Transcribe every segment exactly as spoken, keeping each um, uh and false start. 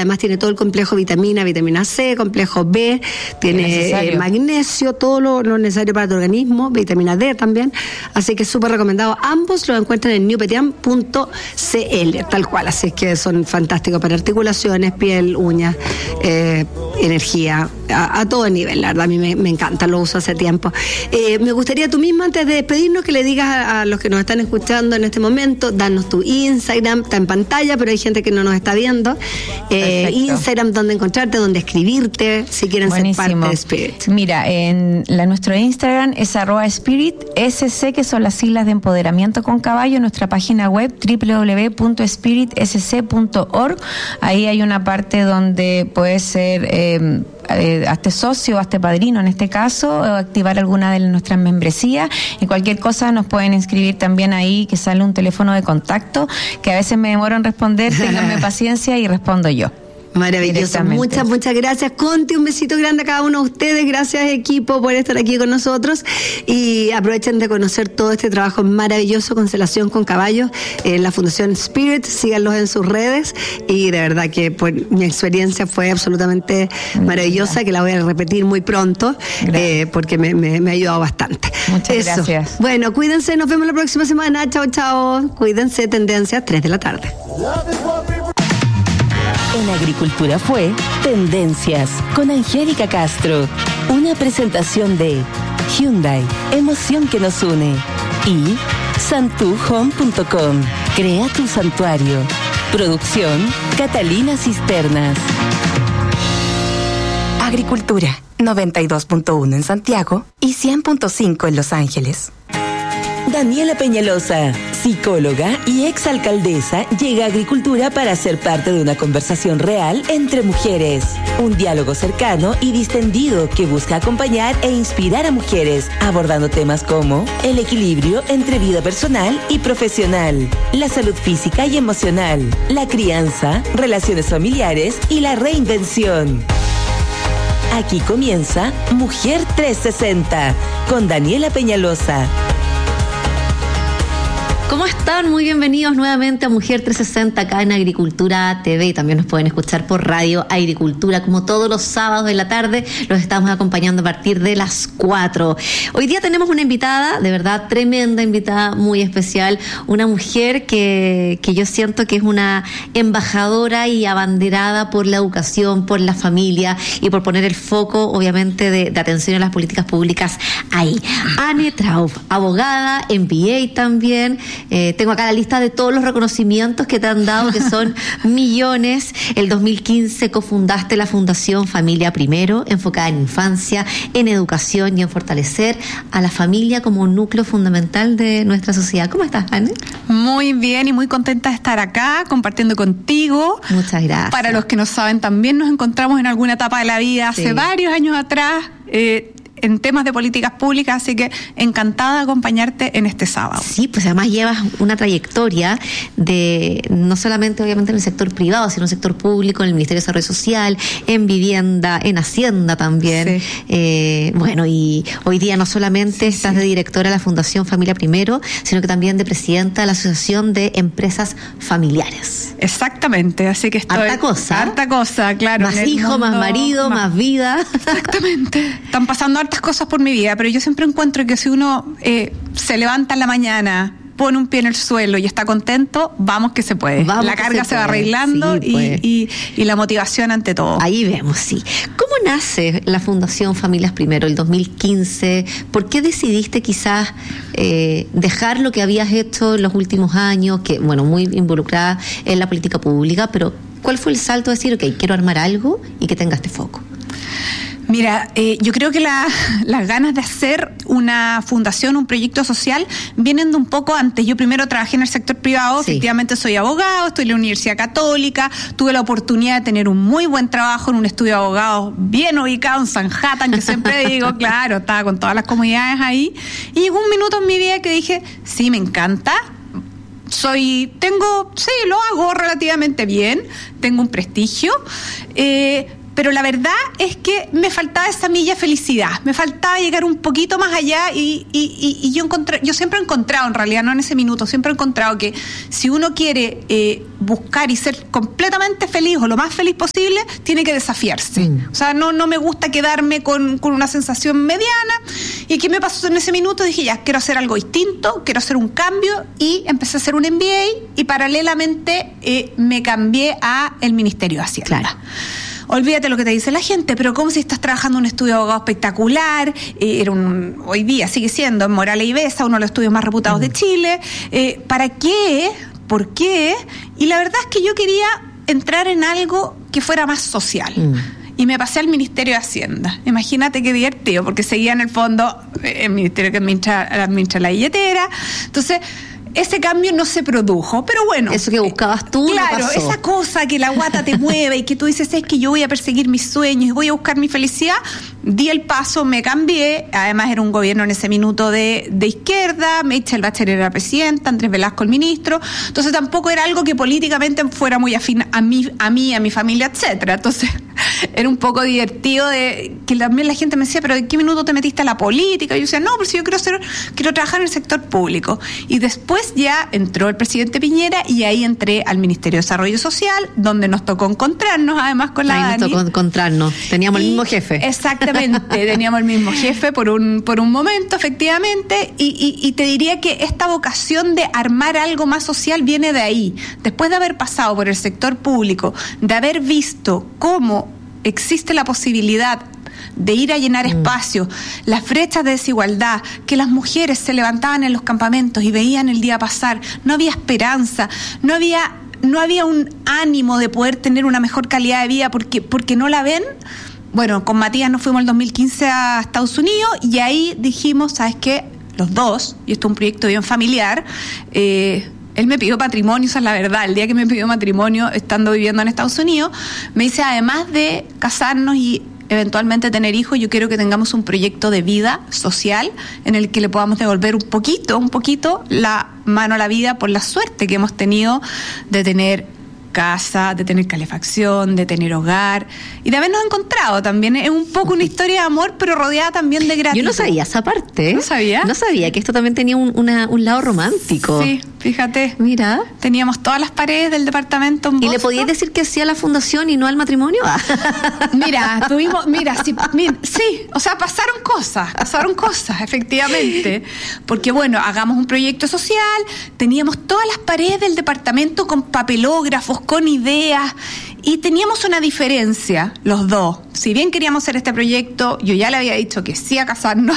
además tiene todo el complejo vitamina, vitamina C, complejo B, tiene eh, magnesio, todo lo, lo necesario para tu organismo, vitamina D también, así que es súper recomendado. Ambos los encuentran en newpetiam punto c l, tal cual, así que son fantásticos para articulaciones, piel, uñas, eh, energía, a, a todo nivel, la verdad, a mí me, me encanta, lo uso hace tiempo. Eh, me gustaría tú misma, antes de despedirnos, que le digas a, a los que nos están escuchando en este momento, danos tu Instagram, está en pantalla, pero hay gente que no nos está viendo, eh, Instagram, donde encontrarte, donde escribirte, si quieren Buenísimo. Ser parte de Spirit. Mira, en la, nuestro Instagram es arroba Spirit S C, que son las siglas de empoderamiento con caballo, nuestra página web doble u doble u doble u punto spirit s c punto org, ahí hay una parte donde puede ser eh, Eh, hazte socio, hazte padrino en este caso, o activar alguna de nuestras membresías, y cualquier cosa nos pueden inscribir también ahí, que sale un teléfono de contacto, que a veces me demoro en responder, ténganme paciencia y respondo yo. Maravilloso, muchas, muchas gracias, Conti, un besito grande a cada uno de ustedes, gracias equipo por estar aquí con nosotros, y aprovechen de conocer todo este trabajo maravilloso, Constelación con Caballos, en la Fundación Spirit, síganlos en sus redes, y de verdad que pues, mi experiencia fue absolutamente maravillosa, que la voy a repetir muy pronto, eh, porque me, me, me ha ayudado bastante. Muchas Eso. gracias. Bueno, cuídense, nos vemos la próxima semana, chao, chao, cuídense, Tendencias, tres de la tarde. En Agricultura fue Tendencias con Angélica Castro. Una presentación de Hyundai, emoción que nos une. Y santu home punto com. Crea tu santuario. Producción Catalina Cisternas. Agricultura, noventa y dos punto uno en Santiago y cien punto cinco en Los Ángeles. Daniela Peñalosa, psicóloga y exalcaldesa, llega a Agricultura para ser parte de una conversación real entre mujeres. Un diálogo cercano y distendido que busca acompañar e inspirar a mujeres, abordando temas como el equilibrio entre vida personal y profesional, la salud física y emocional, la crianza, relaciones familiares y la reinvención. Aquí comienza Mujer trescientos sesenta con Daniela Peñalosa. ¿Cómo están? Muy bienvenidos nuevamente a Mujer trescientos sesenta acá en Agricultura T V, y también nos pueden escuchar por Radio Agricultura, como todos los sábados de la tarde. Los estamos acompañando a partir de las cuatro. Hoy día tenemos una invitada, de verdad tremenda invitada, muy especial, una mujer que, que yo siento que es una embajadora y abanderada por la educación, por la familia y por poner el foco, obviamente, de, de atención a las políticas públicas ahí. Anne Traub, abogada, M B A también. Eh, tengo acá la lista de todos los reconocimientos que te han dado, que son millones. El dos mil quince cofundaste la Fundación Familia Primero, enfocada en infancia, en educación y en fortalecer a la familia como un núcleo fundamental de nuestra sociedad. ¿Cómo estás, Anne? Muy bien y muy contenta de estar acá compartiendo contigo. Muchas gracias. Para los que no saben, también nos encontramos en alguna etapa de la vida hace sí. varios años atrás. Eh, en temas de políticas públicas, así que encantada de acompañarte en este sábado. Sí, pues además llevas una trayectoria de, no solamente obviamente en el sector privado, sino en el sector público, en el Ministerio de Desarrollo Social, en vivienda, en Hacienda también. Sí. Eh, bueno, y hoy día no solamente sí, estás sí. de directora de la Fundación Familia Primero, sino que también de presidenta de la Asociación de Empresas Familiares. Exactamente, así que estoy... Harta cosa. Harta cosa, claro. Más hijo, mundo, más marido, más, más vida. Exactamente. Están pasando hartas cosas por mi vida, pero yo siempre encuentro que si uno eh, se levanta en la mañana, pone un pie en el suelo y está contento, vamos que se puede. Vamos la carga se, se va arreglando sí, pues. y, y, y la motivación ante todo. Ahí vemos, sí. ¿Cómo nace la Fundación Familias Primero, el dos mil quince? ¿Por qué decidiste quizás eh, dejar lo que habías hecho en los últimos años, que, bueno, muy involucrada en la política pública, pero ¿cuál fue el salto de decir, ok, quiero armar algo y que tenga este foco? Mira, eh, yo creo que la, las ganas de hacer una fundación, un proyecto social, vienen de un poco antes. Yo primero trabajé en el sector privado, sí. efectivamente soy abogado, estoy en la Universidad Católica, tuve la oportunidad de tener un muy buen trabajo en un estudio de abogados bien ubicado en Sanhattan, que siempre digo, claro, estaba con todas las comodidades ahí. Y llegó un minuto en mi vida que dije, sí, me encanta. Soy, tengo, sí, lo hago relativamente bien, tengo un prestigio, eh, pero la verdad es que me faltaba esa milla felicidad, me faltaba llegar un poquito más allá y, y, y, y yo encontré, yo siempre he encontrado, en realidad, no en ese minuto, siempre he encontrado que si uno quiere eh, buscar y ser completamente feliz o lo más feliz posible, tiene que desafiarse. Mm. O sea, no, no me gusta quedarme con, con una sensación mediana. ¿Y qué me pasó en ese minuto? Dije, ya, quiero hacer algo distinto, quiero hacer un cambio, y empecé a hacer un M B A y paralelamente eh, me cambié a el Ministerio de Hacienda. Claro. Olvídate lo que te dice la gente, pero como si estás trabajando en un estudio de abogado espectacular, eh, era un, hoy día sigue siendo en Morales y Besa, uno de los estudios más reputados mm. de Chile. Eh, ¿Para qué? ¿Por qué? Y la verdad es que yo quería entrar en algo que fuera más social. Mm. Y me pasé al Ministerio de Hacienda. Imagínate qué divertido, porque seguía en el fondo el ministerio que administra, administra la billetera. Entonces, ese cambio no se produjo, pero bueno. Eso que buscabas tú, claro, no pasó. Esa cosa que la guata te mueve y que tú dices, es que yo voy a perseguir mis sueños y voy a buscar mi felicidad, di el paso, me cambié. Además era un gobierno en ese minuto de, de izquierda, Michelle Bachelet era presidenta, Andrés Velasco el ministro, entonces tampoco era algo que políticamente fuera muy afín a mí, a mí, a mi familia, etcétera. Entonces era un poco divertido de que también la gente me decía, pero ¿en qué minuto te metiste a la política? Y yo decía, no, pero si yo quiero ser, quiero trabajar en el sector público. Y después ya entró el presidente Piñera y ahí entré al Ministerio de Desarrollo Social, donde nos tocó encontrarnos además con la Ahí Dani. nos tocó encontrarnos, teníamos y, el mismo jefe. Exactamente, teníamos el mismo jefe por un, por un momento, efectivamente, y, y, y te diría que esta vocación de armar algo más social viene de ahí. Después de haber pasado por el sector público, de haber visto cómo existe la posibilidad de ir a llenar espacios, las brechas de desigualdad, que las mujeres se levantaban en los campamentos y veían el día pasar, no había esperanza, no había, no había un ánimo de poder tener una mejor calidad de vida porque, porque no la ven. Bueno, con Matías nos fuimos el dos mil quince a Estados Unidos y ahí dijimos, ¿sabes qué? Los dos, y esto es un proyecto bien familiar, eh, él me pidió matrimonio, esa es la verdad. El día que me pidió matrimonio, estando viviendo en Estados Unidos, me dice, además de casarnos y eventualmente tener hijos, yo quiero que tengamos un proyecto de vida social en el que le podamos devolver un poquito, un poquito la mano a la vida por la suerte que hemos tenido de tener casa, de tener calefacción, de tener hogar y de habernos encontrado también. Es un poco una historia de amor, pero rodeada también de gratitud. Yo no sabía esa parte. ¿No sabía? No sabía que esto también tenía un, una, un lado romántico. Sí, fíjate. Mira. Teníamos todas las paredes del departamento en ¿Y Boston? le podías decir que sí a la fundación y no al matrimonio? Mira, tuvimos, mira, sí, mira, sí, o sea, pasaron cosas, pasaron cosas, efectivamente. Porque bueno, hagamos un proyecto social, teníamos todas las paredes del departamento con papelógrafos, con ideas, y teníamos una diferencia, los dos. Si bien queríamos hacer este proyecto, yo ya le había dicho que sí a casarnos.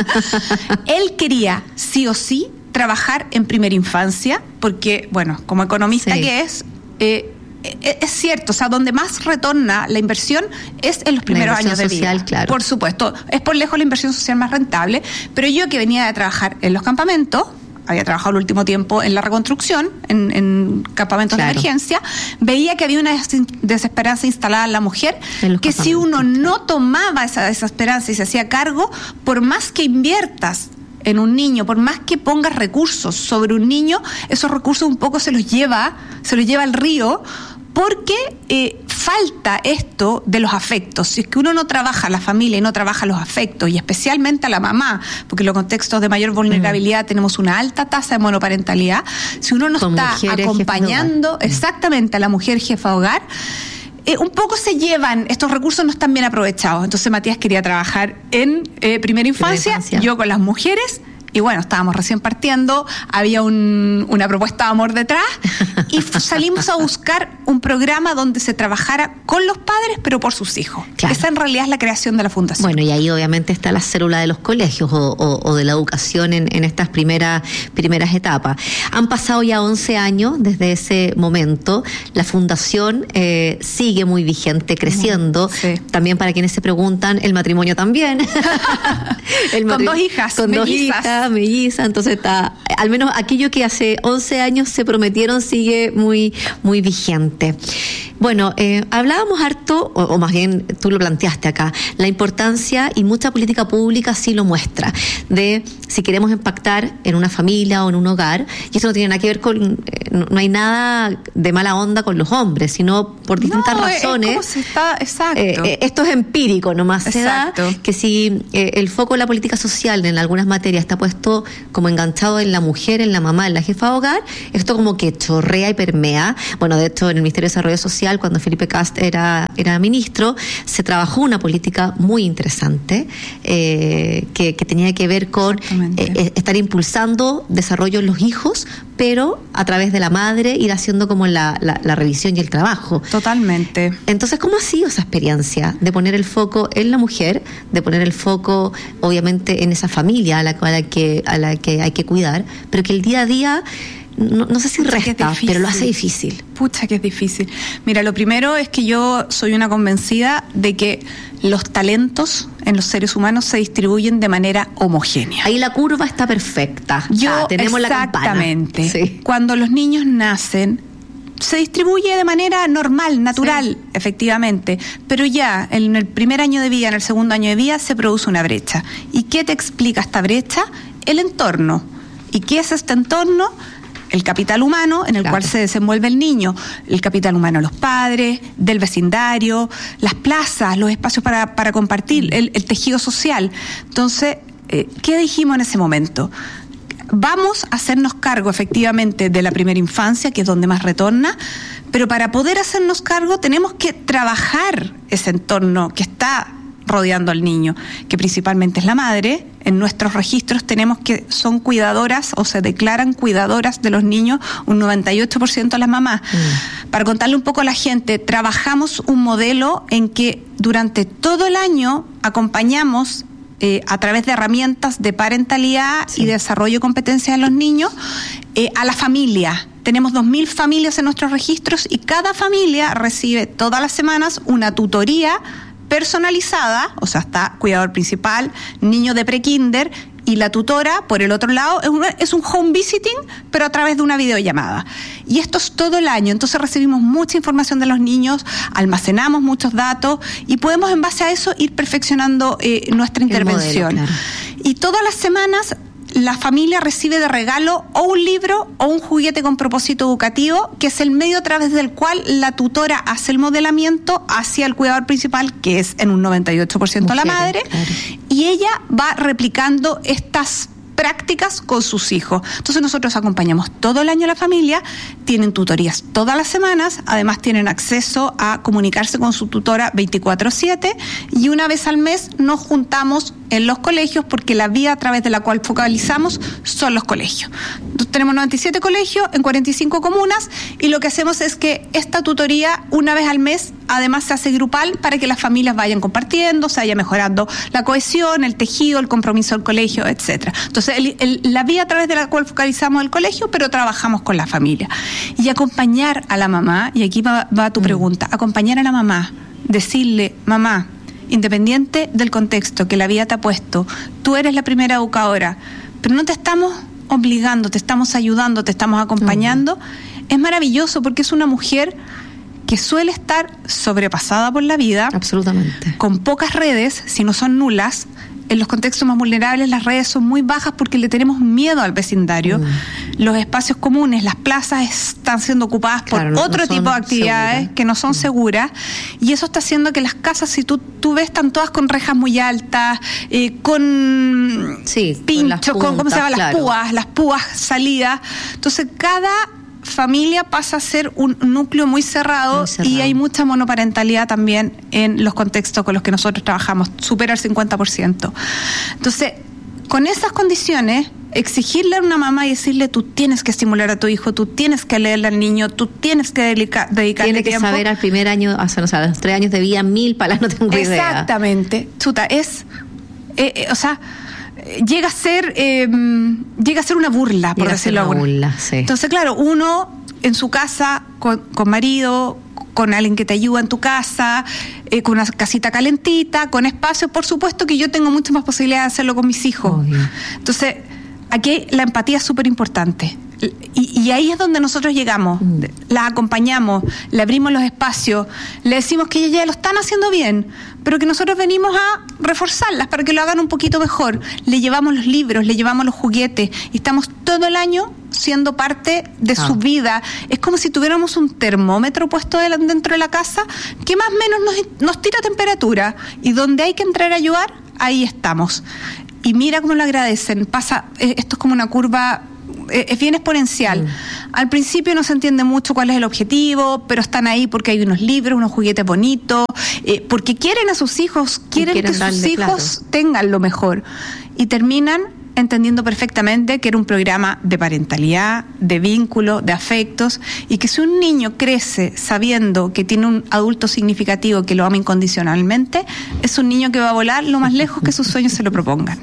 Él quería, sí o sí, trabajar en primera infancia, porque, bueno, como economista sí. que es, eh, es cierto, o sea, donde más retorna la inversión es en los primeros años de vida. Social, claro. Por supuesto, es por lejos la inversión social más rentable, pero yo que venía de trabajar en los campamentos, había trabajado el último tiempo en la reconstrucción, en, en campamentos claro. de emergencia, veía que había una desesperanza instalada en la mujer, en que si uno no tomaba esa desesperanza y se hacía cargo, por más que inviertas en un niño, por más que pongas recursos sobre un niño, esos recursos un poco se los lleva, se los lleva al río, porque eh, falta esto de los afectos. Si es que uno no trabaja la familia y no trabaja los afectos, y especialmente a la mamá, porque en los contextos de mayor vulnerabilidad mm. tenemos una alta tasa de monoparentalidad, si uno no Con está acompañando exactamente a la mujer jefa de hogar, eh, un poco se llevan, estos recursos no están bien aprovechados. Entonces Matías quería trabajar en eh, primera infancia, primera infancia, yo con las mujeres. Y bueno, estábamos recién partiendo, había un, una propuesta de amor detrás y salimos a buscar un programa donde se trabajara con los padres, pero por sus hijos. Claro. Esa en realidad es la creación de la fundación. Bueno, y ahí obviamente está la célula de los colegios o, o, o de la educación en, en estas primeras, primeras etapas. Han pasado ya once años desde ese momento. La fundación eh, sigue muy vigente, creciendo. Sí. También para quienes se preguntan, el matrimonio también. el matri- con dos hijas. Con dos hijas. pareja melliza, entonces está, al menos aquello que hace once años se prometieron sigue muy, muy vigente. Bueno, eh, hablábamos harto, o, o más bien tú lo planteaste acá, la importancia, y mucha política pública sí lo muestra, de si queremos impactar en una familia o en un hogar, y eso no tiene nada que ver con, eh, no, no hay nada de mala onda con los hombres, sino por distintas no, razones. Es como se está, exacto. Eh, eh, esto es empírico, nomás se da exacto. que si eh, el foco de la política social en algunas materias está puesto como enganchado en la mujer, en la mamá, en la jefa de hogar, esto como que chorrea y permea. Bueno, de hecho, en el Ministerio de Desarrollo Social, cuando Felipe Kast era, era ministro, se trabajó una política muy interesante eh, que, que tenía que ver con eh, estar impulsando desarrollo en los hijos, pero a través de la madre ir haciendo como la, la, la revisión y el trabajo. Totalmente. Entonces, ¿cómo ha sido esa experiencia de poner el foco en la mujer, de poner el foco, obviamente, en esa familia a la, a la, que, a la que hay que cuidar, pero que el día a día... No, no sé si resta, pero lo hace difícil. Pucha, que es difícil. Mira, lo primero es que yo soy una convencida de que los talentos en los seres humanos se distribuyen de manera homogénea. Ahí la curva está perfecta. Yo, ah, tenemos exactamente. La campana. Sí. Cuando los niños nacen, se distribuye de manera normal, natural, sí. efectivamente, pero ya en el primer año de vida, en el segundo año de vida, se produce una brecha. ¿Y qué te explica esta brecha? El entorno. ¿Y qué es este entorno? El capital humano en el claro. cual se desenvuelve el niño, el capital humano de los padres, del vecindario, las plazas, los espacios para, para compartir, el, el tejido social. Entonces, eh, ¿qué dijimos en ese momento? Vamos a hacernos cargo efectivamente de la primera infancia, que es donde más retorna, pero para poder hacernos cargo tenemos que trabajar ese entorno que está rodeando al niño, que principalmente es la madre. En nuestros registros tenemos que son cuidadoras o se declaran cuidadoras de los niños, un noventa y ocho por ciento de las mamás. Mm. Para contarle un poco a la gente, trabajamos un modelo en que durante todo el año acompañamos eh, a través de herramientas de parentalidad sí. y desarrollo de competencias de los niños eh, a la familia. Tenemos dos mil familias en nuestros registros y cada familia recibe todas las semanas una tutoría personalizada, o sea, está cuidador principal, niño de pre-kinder, y la tutora, por el otro lado, es un, es un home visiting, pero a través de una videollamada. Y esto es todo el año, entonces recibimos mucha información de los niños, almacenamos muchos datos y podemos en base a eso ir perfeccionando eh, nuestra intervención. Modelo, claro. Y todas las semanas la familia recibe de regalo o un libro o un juguete con propósito educativo, que es el medio a través del cual la tutora hace el modelamiento hacia el cuidador principal, que es en un noventa y ocho por ciento Mujeres, la madre, claro. y ella va replicando estas prácticas con sus hijos. Entonces nosotros acompañamos todo el año a la familia, tienen tutorías todas las semanas, además tienen acceso a comunicarse con su tutora veinticuatro siete y una vez al mes nos juntamos en los colegios porque la vía a través de la cual focalizamos son los colegios. Entonces, tenemos noventa y siete colegios en cuarenta y cinco comunas y lo que hacemos es que esta tutoría una vez al mes además se hace grupal para que las familias vayan compartiendo, se vaya mejorando la cohesión, el tejido, el compromiso del colegio, etcétera. Entonces el, el, la vía a través de la cual focalizamos el colegio, pero trabajamos con la familia. Y acompañar a la mamá, y aquí va, va tu mm. pregunta, acompañar a la mamá, decirle, mamá, independiente del contexto que la vida te ha puesto, tú eres la primera educadora, pero no te estamos obligando, te estamos ayudando, te estamos acompañando. Uh-huh. Es maravilloso porque es una mujer que suele estar sobrepasada por la vida, absolutamente, con pocas redes, si no son nulas. En los contextos más vulnerables las redes son muy bajas porque le tenemos miedo al vecindario. Mm. Los espacios comunes, las plazas están siendo ocupadas claro, por no, otro no tipo de actividades seguras. que no son mm. seguras, y eso está haciendo que las casas, si tú, tú ves, están todas con rejas muy altas, eh, con sí, pinchos, con, con, ¿cómo se llama? Claro. Las púas, las púas salidas. Entonces cada familia pasa a ser un núcleo muy cerrado, muy cerrado y hay mucha monoparentalidad también en los contextos con los que nosotros trabajamos, supera el cincuenta por ciento. Entonces, con esas condiciones, exigirle a una mamá y decirle, tú tienes que estimular a tu hijo, tú tienes que leerle al niño, tú tienes que dedica, dedicarle tiene que tiempo. saber al primer año, o sea, a los tres años de vida, mil palas, no tengo Exactamente. idea. Exactamente. Chuta, es, eh, eh, o sea, llega a ser eh, llega a ser una burla, por llega decirlo una burla, sí. Entonces, claro, uno en su casa, con, con marido, con alguien que te ayuda en tu casa, eh, con una casita calentita, con espacio, por supuesto que yo tengo muchas más posibilidades de hacerlo con mis hijos. Obvio. Entonces, aquí la empatía es súper importante. Y, y ahí es donde nosotros llegamos, mm. las acompañamos, le abrimos los espacios, le decimos que ellas ya lo están haciendo bien, pero que nosotros venimos a reforzarlas para que lo hagan un poquito mejor. Le llevamos los libros, le llevamos los juguetes y estamos todo el año siendo parte de ah. su vida. Es como si tuviéramos un termómetro puesto dentro de la casa que más o menos nos, nos tira temperatura, y donde hay que entrar a ayudar, ahí estamos. Y mira cómo lo agradecen. Pasa, esto es como una curva, es bien exponencial. Mm. Al principio no se entiende mucho cuál es el objetivo, pero están ahí porque hay unos libros, unos juguetes bonitos, eh, porque quieren a sus hijos, quieren, quieren que sus hijos claro. tengan lo mejor. Y terminan entendiendo perfectamente que era un programa de parentalidad, de vínculo, de afectos, y que si un niño crece sabiendo que tiene un adulto significativo que lo ama incondicionalmente, es un niño que va a volar lo más lejos que sus sueños se lo propongan.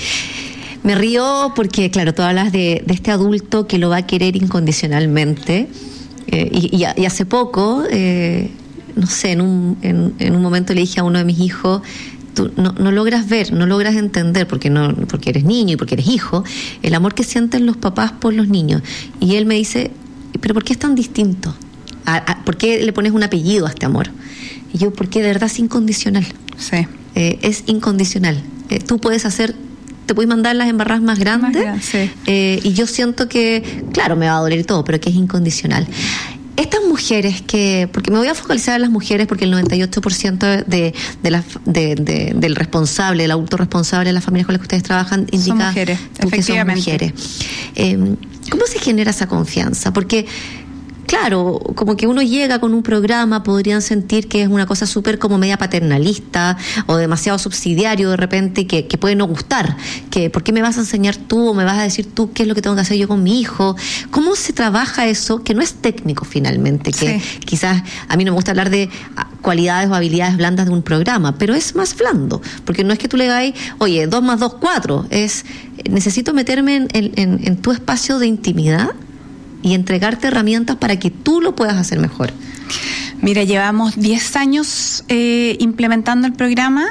Me río porque, claro, tú hablas de, de este adulto que lo va a querer incondicionalmente, eh, y, y, y hace poco, eh, no sé, en un, en, en un momento le dije a uno de mis hijos, tú no, no logras ver, no logras entender, porque no, porque eres niño y porque eres hijo, el amor que sienten los papás por los niños. Y él me dice, ¿pero por qué es tan distinto? ¿A, a, ¿Por qué le pones un apellido a este amor? Y yo, porque de verdad es incondicional. Sí. Eh, es incondicional. Eh, tú puedes hacer... te puedes mandar las embarradas más grandes, más grande, sí. eh, y yo siento que, claro, me va a doler y todo, pero que es incondicional. Estas mujeres que, porque me voy a focalizar en las mujeres, porque el noventa y ocho por ciento de, de la, de, de, del responsable, del adulto responsable de las familias con las que ustedes trabajan indica son mujeres, efectivamente. Son mujeres. Eh, ¿Cómo se genera esa confianza? Porque claro, como que uno llega con un programa, podrían sentir que es una cosa súper como media paternalista o demasiado subsidiario de repente, que, que puede no gustar. Que ¿por qué me vas a enseñar tú o me vas a decir tú qué es lo que tengo que hacer yo con mi hijo? ¿Cómo se trabaja eso? Que no es técnico finalmente, que sí. Quizás a mí no me gusta hablar de cualidades o habilidades blandas de un programa, pero es más blando, porque no es que tú le digas, oye, dos más dos, cuatro, es necesito meterme en, en, en tu espacio de intimidad y entregarte herramientas para que tú lo puedas hacer mejor. Mira, llevamos diez años eh, implementando el programa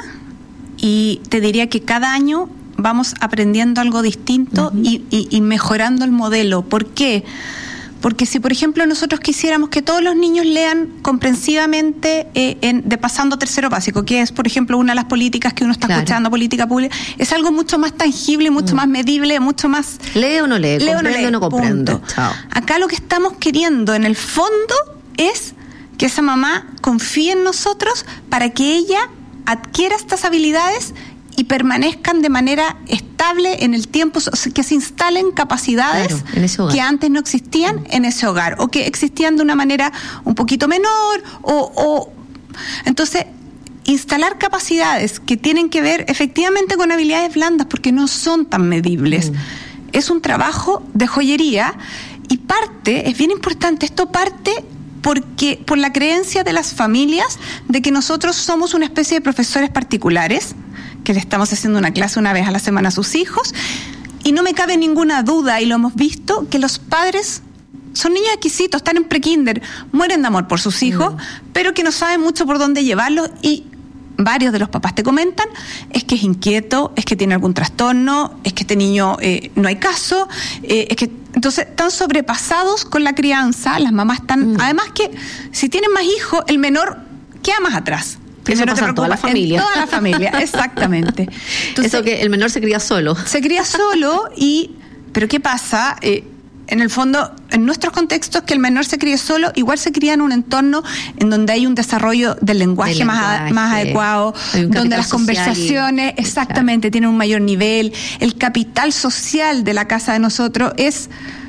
y te diría que cada año vamos aprendiendo algo distinto uh-huh. y, y, y mejorando el modelo. ¿Por qué? Porque si, por ejemplo, nosotros quisiéramos que todos los niños lean comprensivamente eh, en, de pasando tercero básico, que es, por ejemplo, una de las políticas que uno está claro. escuchando, política pública, es algo mucho más tangible, mucho mm. más medible, mucho más... ¿Lee o no lee? ¿Lee ¿Comprende o no lee? o no comprende? Chao. Acá lo que estamos queriendo, en el fondo, es que esa mamá confíe en nosotros para que ella adquiera estas habilidades y permanezcan de manera estable en el tiempo, que se instalen capacidades claro, en ese hogar. Que antes no existían en ese hogar, o que existían de una manera un poquito menor, o, o entonces instalar capacidades que tienen que ver efectivamente con habilidades blandas, porque no son tan medibles. Mm. Es un trabajo de joyería y parte, es bien importante, esto parte porque por la creencia de las familias de que nosotros somos una especie de profesores particulares, que le estamos haciendo una clase una vez a la semana a sus hijos, y no me cabe ninguna duda, y lo hemos visto, que los padres son niños exquisitos, están en prekinder, mueren de amor por sus hijos, mm. pero que no saben mucho por dónde llevarlos, y varios de los papás te comentan, es que es inquieto, es que tiene algún trastorno, es que este niño eh, no hay caso, eh, es que entonces están sobrepasados con la crianza, las mamás están, mm. además que si tienen más hijos, el menor queda más atrás. Eso no pasa en toda la familia. En toda la familia, exactamente. Entonces, eso que el menor se cría solo. Se cría solo y... ¿Pero qué pasa? Eh, en el fondo, en nuestros contextos, que el menor se críe solo, igual se cría en un entorno en donde hay un desarrollo del lenguaje, del lenguaje más, más adecuado, donde las conversaciones y, exactamente claro. tienen un mayor nivel. El capital social de la casa de nosotros es...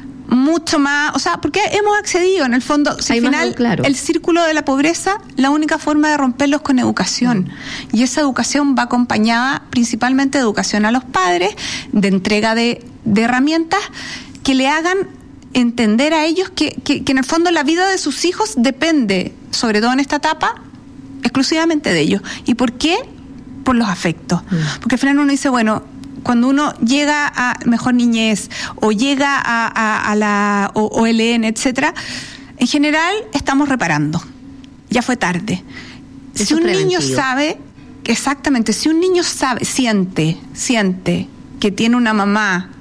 mucho más, o sea, porque hemos accedido en el fondo, si al final claro. el círculo de la pobreza, la única forma de romperlos con educación, mm. y esa educación va acompañada principalmente de educación a los padres, de entrega de, de herramientas que le hagan entender a ellos que, que, que en el fondo la vida de sus hijos depende, sobre todo en esta etapa, exclusivamente de ellos. ¿Y por qué? Por los afectos, mm. porque al final uno dice, bueno, cuando uno llega a Mejor Niñez o llega a, a, a la O L N, etcétera, en general estamos reparando. Ya fue tarde. Eso si un niño sabe, exactamente, si un niño sabe, siente, siente que tiene una mamá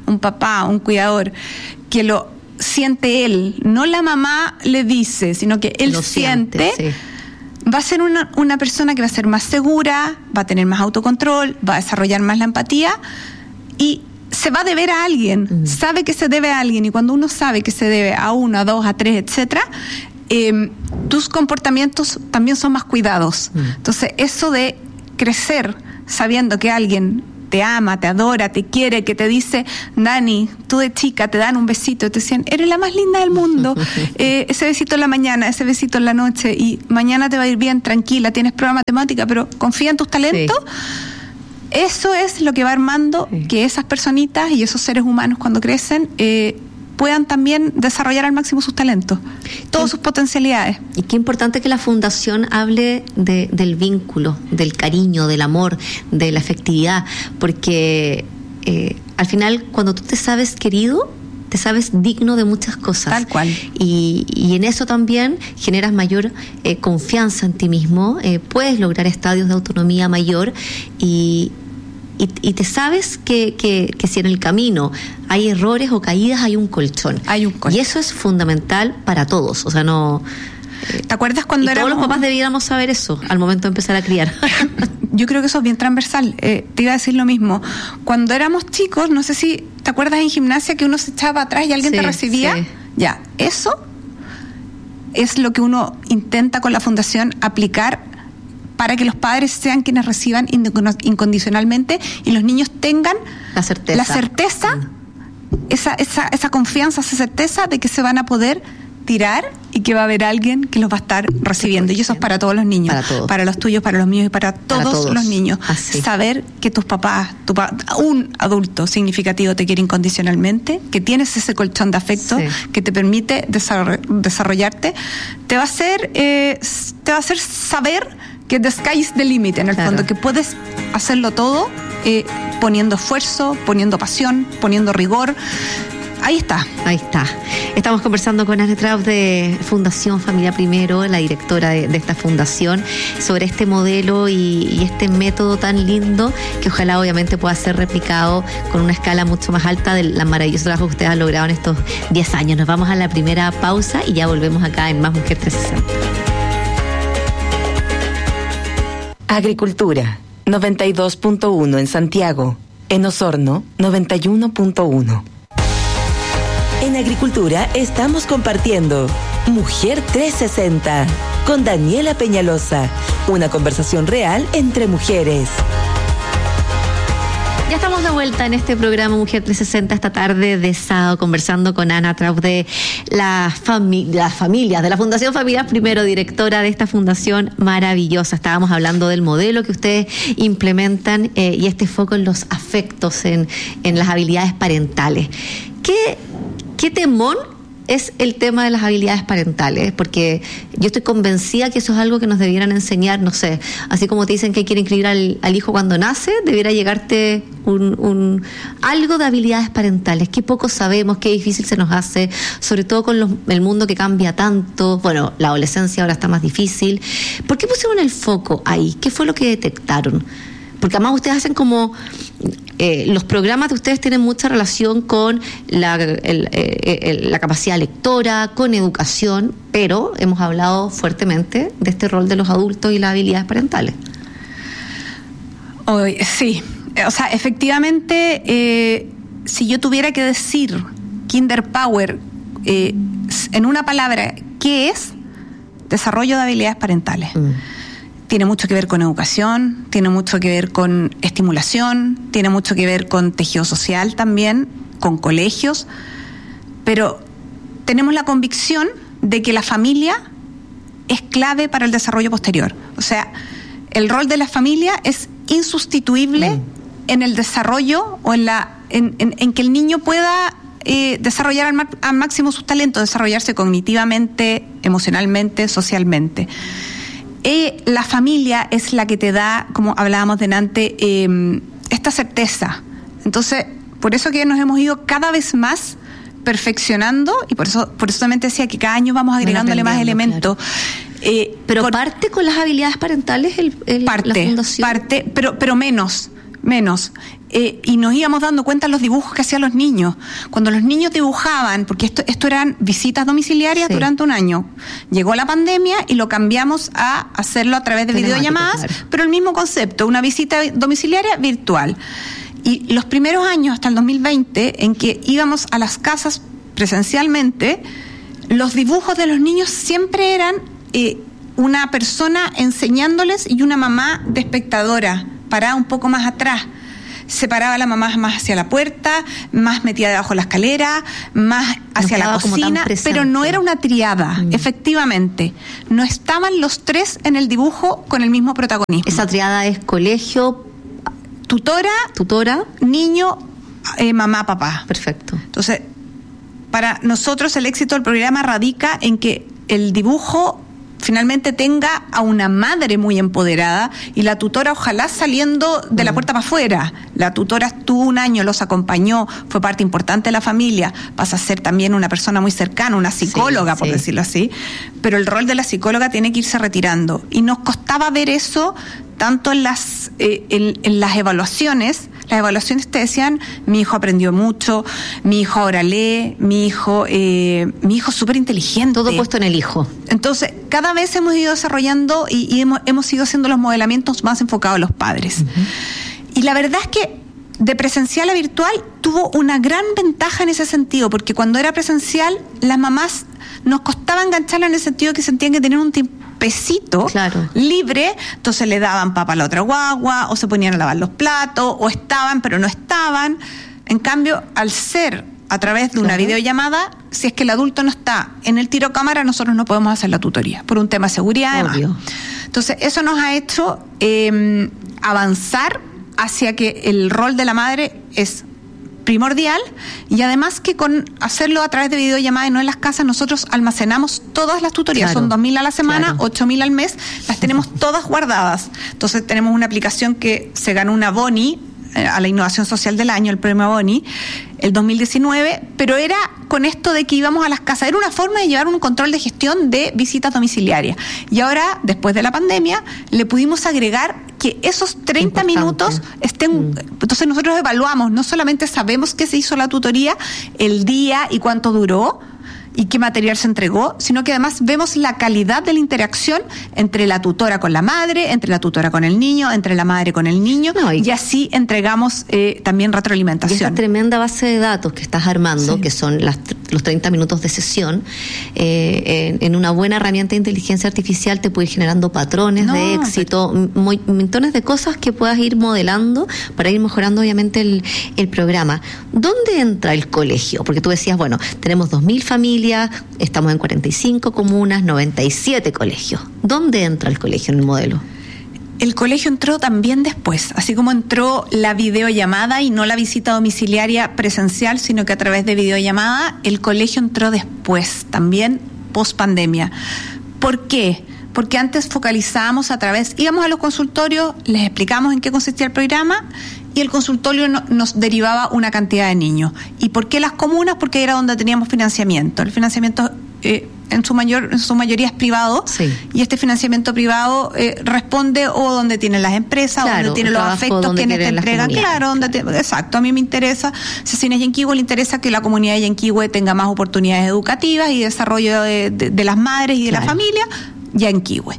un papá, un cuidador, que lo siente él, no la mamá le dice, sino que él lo siente, siente sí. va a ser una, una persona que va a ser más segura, va a tener más autocontrol, va a desarrollar más la empatía y se va a deber a alguien, mm. sabe que se debe a alguien, y cuando uno sabe que se debe a uno, a dos, a tres, etcétera, eh, tus comportamientos también son más cuidados. Mm. Entonces, eso de crecer sabiendo que alguien te ama, te adora, te quiere, que te dice, Dani, tú de chica te dan un besito y te dicen, eres la más linda del mundo, eh, ese besito en la mañana, ese besito en la noche, y mañana te va a ir bien, tranquila, tienes prueba de matemática, pero confía en tus talentos. Sí. Eso es lo que va armando sí. que esas personitas y esos seres humanos cuando crecen eh, puedan también desarrollar al máximo sus talentos, todas sus potencialidades. Y qué importante que la Fundación hable de, del vínculo, del cariño, del amor, de la afectividad, porque eh, al final cuando tú te sabes querido, te sabes digno de muchas cosas. Tal cual. Y, y en eso también generas mayor eh, confianza en ti mismo, eh, puedes lograr estadios de autonomía mayor y... Y, y te sabes que, que, que si en el camino hay errores o caídas, hay un colchón. Hay un colchón. Y eso es fundamental para todos. O sea, no... ¿Te acuerdas cuando y éramos... todos los papás debiéramos saber eso al momento de empezar a criar? Yo creo que eso es bien transversal. Eh, te iba a decir lo mismo. Cuando éramos chicos, no sé si te acuerdas en gimnasia que uno se echaba atrás y alguien sí, te recibía. Sí. Ya, eso es lo que uno intenta con la Fundación aplicar para que los padres sean quienes reciban incondicionalmente y los niños tengan la certeza, la certeza mm. esa, esa, esa confianza, esa certeza de que se van a poder tirar y que va a haber alguien que los va a estar recibiendo. Y eso es para todos los niños, para, todos. para los tuyos, para los míos y para todos, para todos. los niños. Así. Saber que tus papás, tu pa- un adulto significativo te quiere incondicionalmente, que tienes ese colchón de afecto sí. que te permite desarroll- desarrollarte, te va a hacer, eh, te va a hacer saber que the sky is the limit, en el claro. fondo, que puedes hacerlo todo eh, poniendo esfuerzo, poniendo pasión, poniendo rigor. Ahí está. Ahí está. Estamos conversando con Anne Traub de Fundación Familia Primero, la directora de, de esta fundación, sobre este modelo y, y este método tan lindo que ojalá obviamente pueda ser replicado con una escala mucho más alta de la maravillosa trabajo que ustedes han logrado en estos diez años. Nos vamos a la primera pausa y ya volvemos acá en Más Mujer trescientos sesenta. Agricultura, noventa y dos punto uno en Santiago. En Osorno, noventa y uno punto uno. En Agricultura estamos compartiendo Mujer trescientos sesenta con Daniela Peñalosa. Una conversación real entre mujeres. Ya estamos de vuelta en este programa Mujer trescientos sesenta esta tarde de sábado, conversando con Anne Traub de la fami- las familias, de la Fundación Familias Primero, directora de esta fundación maravillosa. Estábamos hablando del modelo que ustedes implementan eh, y este foco en los afectos, en, en las habilidades parentales. ¿Qué, qué temón es el tema de las habilidades parentales? Porque yo estoy convencida que eso es algo que nos debieran enseñar, no sé, así como te dicen que hay que inscribir al, al hijo cuando nace, debiera llegarte un, un algo de habilidades parentales. Qué poco sabemos, qué difícil se nos hace, sobre todo con los, el mundo que cambia tanto. Bueno, la adolescencia ahora está más difícil. ¿Por qué pusieron el foco ahí? ¿Qué fue lo que detectaron? Porque además ustedes hacen como... Eh, los programas de ustedes tienen mucha relación con la, el, el, la capacidad lectora, con educación, pero hemos hablado fuertemente de este rol de los adultos y las habilidades parentales. Oh, sí, o sea, efectivamente, eh, si yo tuviera que decir Kinder Power eh, en una palabra, ¿qué es? Desarrollo de habilidades parentales. Mm. Tiene mucho que ver con educación, tiene mucho que ver con estimulación, tiene mucho que ver con tejido social también, con colegios, pero tenemos la convicción de que la familia es clave para el desarrollo posterior. O sea, el rol de la familia es insustituible mm. en el desarrollo o en, la, en, en, en que el niño pueda eh, desarrollar al, al máximo sus talentos, desarrollarse cognitivamente, emocionalmente, socialmente. Eh, la familia es la que te da, como hablábamos delante, eh, esta certeza. Entonces, por eso que nos hemos ido cada vez más perfeccionando y por eso, por eso también te decía que cada año vamos agregándole más elementos. Claro. Eh, pero por, parte con las habilidades parentales el, el, parte, la fundación. Parte, pero, pero menos, menos. eh, y nos íbamos dando cuenta de los dibujos que hacían los niños. Cuando los niños dibujaban, porque esto, esto eran visitas domiciliarias sí. durante un año, llegó la pandemia y lo cambiamos a hacerlo a través de videollamadas, claro. pero el mismo concepto, una visita domiciliaria virtual. Y los primeros años, hasta el dos mil veinte, en que íbamos a las casas presencialmente, los dibujos de los niños siempre eran eh, una persona enseñándoles y una mamá de espectadora, parada un poco más atrás. Se paraba la mamá más hacia la puerta, más metida debajo de la escalera, más hacia no la cocina, pero no era una triada, mm. efectivamente. No estaban los tres en el dibujo con el mismo protagonismo. Esa triada es colegio, tutora, tutora, niño, eh, mamá, papá. Perfecto. Entonces, para nosotros el éxito del programa radica en que el dibujo finalmente tenga a una madre muy empoderada y la tutora ojalá saliendo de la puerta para afuera. La tutora estuvo un año, los acompañó, fue parte importante de la familia, pasa a ser también una persona muy cercana, una psicóloga, sí, por sí. decirlo así, pero el rol de la psicóloga tiene que irse retirando. Y nos costaba ver eso tanto en las, eh, en, en las evaluaciones. Las evaluaciones te decían, mi hijo aprendió mucho, mi hijo ahora lee, mi hijo eh, mi hijo es súper inteligente. Todo puesto en el hijo. Entonces, cada vez hemos ido desarrollando y, y hemos, hemos ido haciendo los modelamientos más enfocados a los padres. Uh-huh. Y la verdad es que de presencial a virtual tuvo una gran ventaja en ese sentido, porque cuando era presencial, las mamás nos costaba engancharla en el sentido que sentían que tenían un tiempecito claro. libre, entonces le daban papa a la otra guagua, o se ponían a lavar los platos, o estaban pero no estaban. En cambio, al ser a través de una claro. videollamada, si es que el adulto no está en el tiro cámara, nosotros no podemos hacer la tutoría, por un tema de seguridad además. Entonces, eso nos ha hecho eh, avanzar hacia que el rol de la madre es primordial, y además que con hacerlo a través de videollamada y no en las casas, nosotros almacenamos todas las tutorías, claro, son dos mil a la semana, claro. ocho mil al mes, las tenemos todas guardadas. Entonces tenemos una aplicación que se ganó una Boni eh, a la innovación social del año, el premio Boni, el dos mil diecinueve, pero era con esto de que íbamos a las casas, era una forma de llevar un control de gestión de visitas domiciliarias. Y ahora, después de la pandemia, le pudimos agregar que esos treinta Importante. minutos estén, mm. entonces nosotros evaluamos, no solamente sabemos que se hizo la tutoría, el día y cuánto duró, y qué material se entregó, sino que además vemos la calidad de la interacción entre la tutora con la madre, entre la tutora con el niño, entre la madre con el niño, no, y, y así entregamos eh, también retroalimentación. Y esa tremenda base de datos que estás armando, sí. que son las, los treinta minutos de sesión, eh, en, en una buena herramienta de inteligencia artificial te puede ir generando patrones no, de éxito, pero... muy, montones de cosas que puedas ir modelando para ir mejorando obviamente el, el programa. ¿Dónde entra el colegio? Porque tú decías, bueno, tenemos dos mil familias, estamos en cuarenta y cinco comunas, noventa y siete colegios. ¿Dónde entra el colegio en el modelo? El colegio entró también después, así como entró la videollamada y no la visita domiciliaria presencial, sino que a través de videollamada, el colegio entró después, también post pandemia. ¿Por qué? Porque antes focalizábamos a través, íbamos a los consultorios, les explicamos en qué consistía el programa y el consultorio no, nos derivaba una cantidad de niños. ¿Y por qué las comunas? Porque era donde teníamos financiamiento. El financiamiento eh, en su mayor en su mayoría es privado, sí. y este financiamiento privado eh, responde o donde tienen las empresas, claro, o donde tienen los afectos quienes te entregan. Claro, donde te, exacto. A mí me interesa, Cecina Yanquihue le interesa que la comunidad de Yanquihue tenga más oportunidades educativas y desarrollo de, de, de las madres y de claro. la familia. Yanquihue.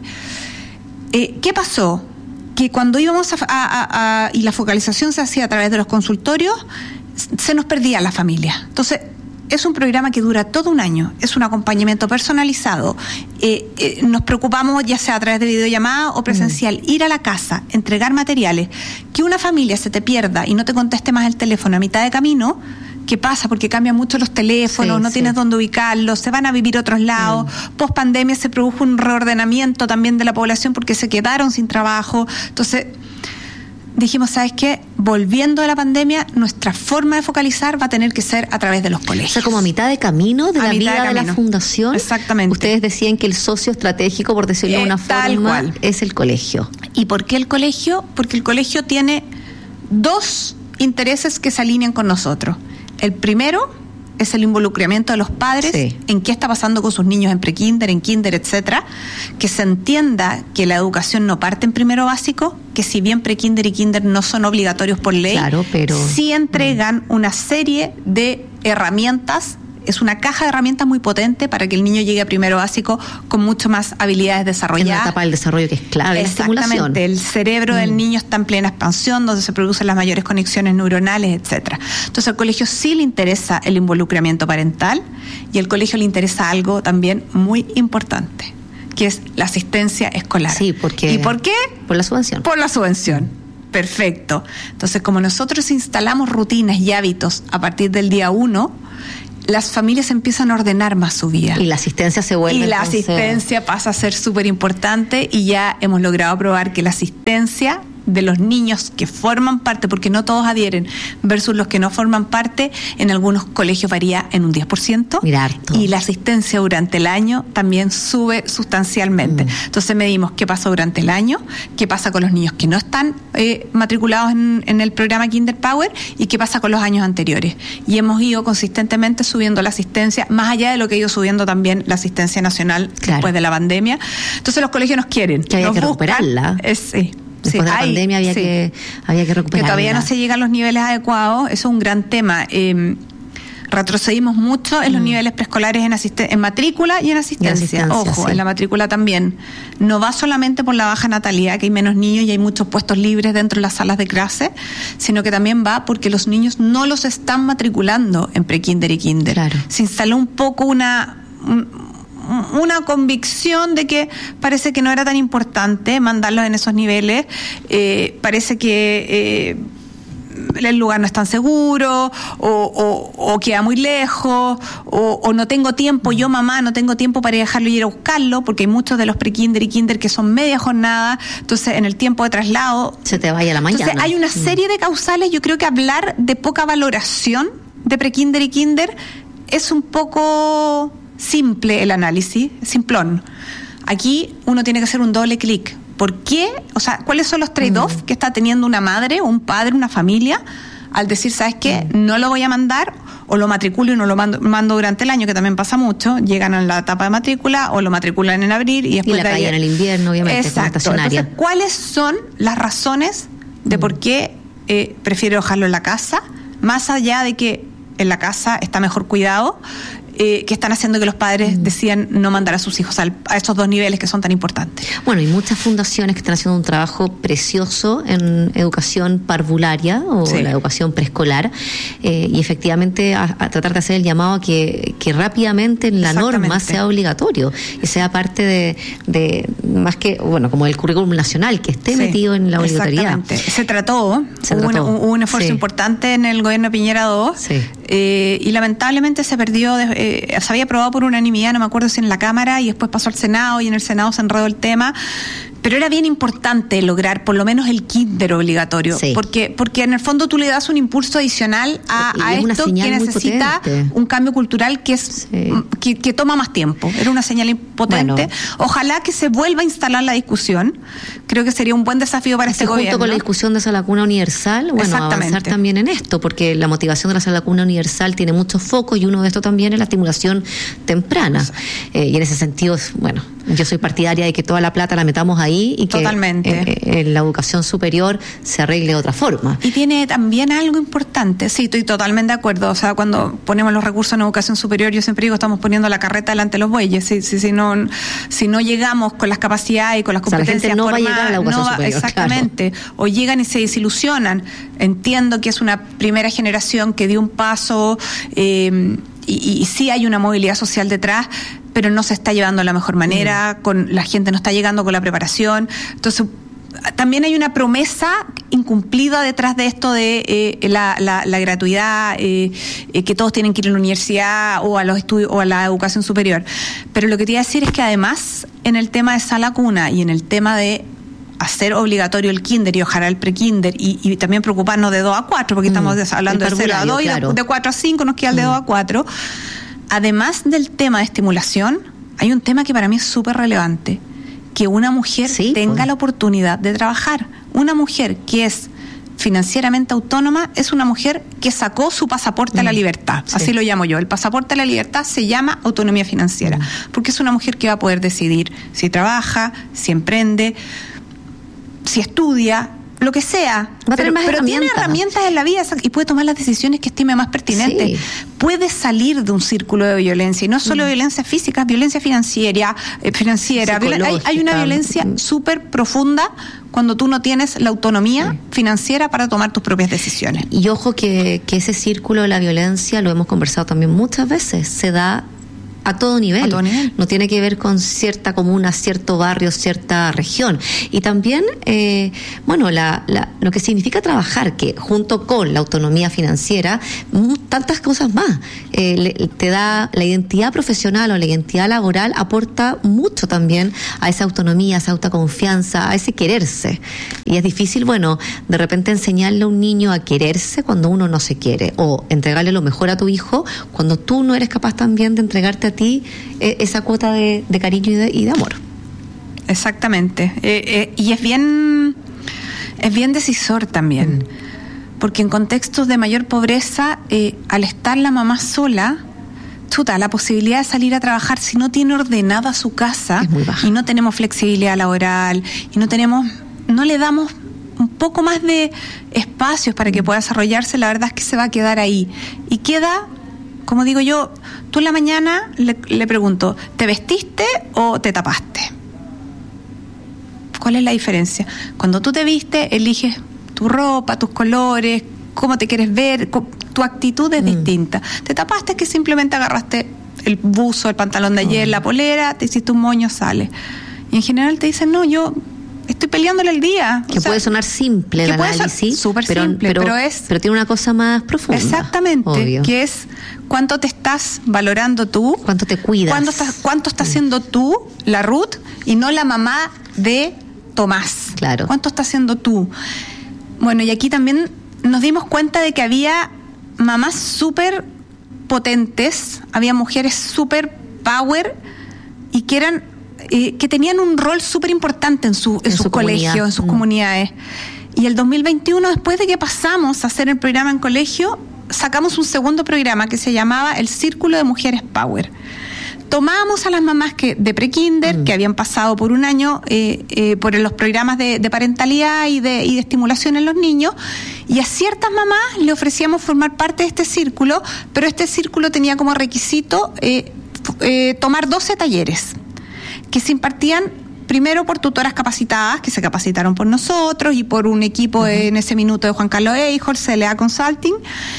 Eh, ¿Qué pasó? Que cuando íbamos a, a, a, a y la focalización se hacía a través de los consultorios, se nos perdía la familia. Entonces, es un programa que dura todo un año, es un acompañamiento personalizado. Eh, eh, nos preocupamos, ya sea a través de videollamada o presencial, mm. ir a la casa, entregar materiales. Que una familia se te pierda y no te conteste más el teléfono a mitad de camino, ¿qué pasa? Porque cambian mucho los teléfonos, sí, no sí. tienes dónde ubicarlos, se van a vivir a otros lados. Mm. Post pandemia se produjo un reordenamiento también de la población porque se quedaron sin trabajo. Entonces, dijimos, ¿sabes qué? Volviendo de la pandemia, nuestra forma de focalizar va a tener que ser a través de los colegios. O sea, como a mitad de camino de a la vida de, de la fundación. Exactamente. Ustedes decían que el socio estratégico, por decirlo de una Tal forma, cual. es el colegio. ¿Y por qué el colegio? Porque el colegio tiene dos intereses que se alinean con nosotros. El primero es el involucramiento de los padres sí. en qué está pasando con sus niños en prekinder, en kinder, etcétera, que se entienda que la educación no parte en primero básico, que si bien prekinder y kinder no son obligatorios por ley, claro, pero sí entregan una serie de herramientas. Es una caja de herramientas muy potente para que el niño llegue a primero básico con mucho más habilidades desarrolladas. En la etapa del desarrollo que es clave, la estimulación. Exactamente, el cerebro mm. del niño está en plena expansión, donde se producen las mayores conexiones neuronales, etcétera. Entonces al colegio sí le interesa el involucramiento parental y al colegio le interesa algo también muy importante, que es la asistencia escolar. Sí, porque... ¿Y por qué? Por la subvención. Por la subvención. Perfecto. Entonces, como nosotros instalamos rutinas y hábitos a partir del día uno, las familias empiezan a ordenar más su vida. Y la asistencia se vuelve... Y la entonces... asistencia pasa a ser súper importante y ya hemos logrado probar que la asistencia de los niños que forman parte, porque no todos adhieren, versus los que no forman parte, en algunos colegios varía en un diez por ciento. Mira, harto. Y la asistencia durante el año también sube sustancialmente. Mm. Entonces medimos qué pasa durante el año, qué pasa con los niños que no están eh, matriculados en, en el programa Kinder Power y qué pasa con los años anteriores. Y hemos ido consistentemente subiendo la asistencia, más allá de lo que ha ido subiendo también la asistencia nacional claro. después de la pandemia. Entonces los colegios nos quieren. Que había nos que buscan, recuperarla. Es, sí. Después sí, de la hay, pandemia había, sí. que, había que recuperarla. Que todavía no se llegan a los niveles adecuados, eso es un gran tema. Eh, retrocedimos mucho en los mm. niveles preescolares en, asisten- en matrícula y en asistencia. Y asistencia Ojo, sí. en la matrícula también. No va solamente por la baja natalidad, que hay menos niños y hay muchos puestos libres dentro de las salas de clase, sino que también va porque los niños no los están matriculando en prekinder y kinder. Claro. Se instaló un poco una... Un, una convicción de que parece que no era tan importante mandarlos en esos niveles, eh, parece que eh, el lugar no es tan seguro, o, o, o queda muy lejos, o, o no tengo tiempo, yo mamá no tengo tiempo para dejarlo y ir a buscarlo, porque hay muchos de los pre-kinder y kinder que son media jornada, entonces en el tiempo de traslado... Se te vaya la mañana. Entonces hay una serie de causales, yo creo que hablar de poca valoración de pre-kinder y kinder es un poco... simple el análisis, simplón. Aquí uno tiene que hacer un doble clic. ¿Por qué? O sea, ¿cuáles son los trade-offs mm. que está teniendo una madre, un padre, una familia al decir, ¿sabes qué? Mm. No lo voy a mandar, o lo matriculo y no lo mando, mando durante el año, que también pasa mucho, llegan a la etapa de matrícula o lo matriculan en abril y después y la de ahí... en el invierno, obviamente. Exacto. Entonces, ¿cuáles son las razones de mm. por qué eh, prefiero dejarlo en la casa? Más allá de que en la casa está mejor cuidado, Eh, que están haciendo que los padres decidan no mandar a sus hijos al, a estos dos niveles que son tan importantes. Bueno, y muchas fundaciones que están haciendo un trabajo precioso en educación parvularia o sí. la educación preescolar, eh, y efectivamente a, a tratar de hacer el llamado a que, que rápidamente la norma sea obligatorio y sea parte de, de más que, bueno, como el currículum nacional, que esté sí, metido en la obligatoriedad. Exactamente. Se trató, se hubo, trató. Un, hubo un esfuerzo sí. importante en el gobierno Piñera dos sí. eh, y lamentablemente se perdió de, eh, se había aprobado por unanimidad, no me acuerdo si en la Cámara, y después pasó al Senado, y en el Senado se enredó el tema, pero era bien importante lograr por lo menos el kinder obligatorio, sí. porque porque en el fondo tú le das un impulso adicional a, a esto que necesita un cambio cultural que es sí. que, que toma más tiempo. Era una señal potente. Bueno. Ojalá que se vuelva a instalar la discusión. Creo que sería un buen desafío para Así este junto gobierno. Con la discusión de esa lacuna universal, bueno, avanzar también en esto, porque la motivación de la lacuna universal tiene muchos focos y uno de estos también es la estimulación temprana. Eh, y en ese sentido, bueno, yo soy partidaria de que toda la plata la metamos ahí y que Totalmente. Eh, en la educación superior se arregle de otra forma. Y tiene también algo importante, sí, estoy totalmente de acuerdo. O sea, cuando ponemos los recursos en educación superior, yo siempre digo, estamos poniendo la carreta delante de los bueyes. Si, si, si, no, si no llegamos con las capacidades y con las competencias, o sea, la gente no formadas, va a llegar a la educación no va, superior. Exactamente. Claro. O llegan y se desilusionan. Entiendo que es una primera generación que dio un paso eh, y, y sí hay una movilidad social detrás, pero no se está llevando de la mejor manera, mm. con la gente no está llegando con la preparación. Entonces, también hay una promesa incumplida detrás de esto de eh, la, la, la gratuidad, eh, eh, que todos tienen que ir a la universidad o a los estudios o a la educación superior. Pero lo que te iba a decir es que además, en el tema de sala cuna y en el tema de hacer obligatorio el kinder y ojalá el pre-kinder y, y también preocuparnos de dos a cuatro, porque mm. estamos hablando de cero a dos claro. y de, de cuatro a cinco nos queda el de mm. dos a cuatro. Además del tema de estimulación, hay un tema que para mí es súper relevante, que una mujer sí, tenga pues. la oportunidad de trabajar. Una mujer que es financieramente autónoma es una mujer que sacó su pasaporte mm. a la libertad. Sí. Así lo llamo yo. El pasaporte a la libertad se llama autonomía financiera, mm. porque es una mujer que va a poder decidir si trabaja, si emprende, si estudia, lo que sea, va a tener pero, más pero herramientas. tiene herramientas en la vida y puede tomar las decisiones que estime más pertinentes. Sí. Puede salir de un círculo de violencia, y no solo mm. violencia física, violencia financiera, eh, financiera. Hay, hay una violencia mm. súper profunda cuando tú no tienes la autonomía sí. financiera para tomar tus propias decisiones. Y ojo que, que ese círculo de la violencia, lo hemos conversado también muchas veces, se da a todo nivel. A todo nivel. No tiene que ver con cierta comuna, cierto barrio, cierta región. Y también, eh, bueno, la, la, lo que significa trabajar, que junto con la autonomía financiera, tantas cosas más. Eh, le, te da la identidad profesional o la identidad laboral, aporta mucho también a esa autonomía, a esa autoconfianza, a ese quererse. Y es difícil, bueno, de repente enseñarle a un niño a quererse cuando uno no se quiere, o entregarle lo mejor a tu hijo cuando tú no eres capaz también de entregarte a ti eh, esa cuota de, de cariño y de, y de amor. Exactamente. Eh, eh, y es bien, es bien decisor también. Mm. Porque en contextos de mayor pobreza, eh, al estar la mamá sola, chuta, la posibilidad de salir a trabajar si no tiene ordenada su casa es muy baja. Y no tenemos flexibilidad laboral y no tenemos, no le damos un poco más de espacios para que pueda desarrollarse, la verdad es que se va a quedar ahí. Y queda, como digo yo, tú en la mañana le, le pregunto, ¿te vestiste o te tapaste? ¿Cuál es la diferencia? Cuando tú te vistes, eliges tu ropa, tus colores, cómo te quieres ver, tu actitud es mm. distinta. Te tapaste es que simplemente agarraste el buzo, el pantalón de ayer, mm. la polera, te hiciste un moño, sale. Y en general te dicen, no, yo estoy peleándole el día. Que o sea, puede sonar simple el análisis, súper pero, simple, pero, pero es... pero tiene una cosa más profunda. Exactamente, obvio. Que es cuánto te estás valorando tú. Cuánto te cuidas. Cuánto estás, cuánto estás mm. haciendo tú, la Ruth, y no la mamá de Tomás. Claro. ¿Cuánto estás haciendo tú? Bueno, y aquí también nos dimos cuenta de que había mamás súper potentes, había mujeres súper power y que eran eh, que tenían un rol súper importante en, su, en, en sus su colegios, comunidad. en sus mm. comunidades. Y el dos mil veintiuno, después de que pasamos a hacer el programa en colegio, sacamos un segundo programa que se llamaba El Círculo de Mujeres Power. Tomábamos a las mamás que de prekinder, mm. que habían pasado por un año eh, eh, por los programas de, de parentalidad y de, y de estimulación en los niños, y a ciertas mamás le ofrecíamos formar parte de este círculo, pero este círculo tenía como requisito eh, eh, tomar doce talleres que se impartían primero por tutoras capacitadas, que se capacitaron por nosotros y por un equipo uh-huh. en ese minuto de Juan Carlos Eichhorst, C L A Consulting,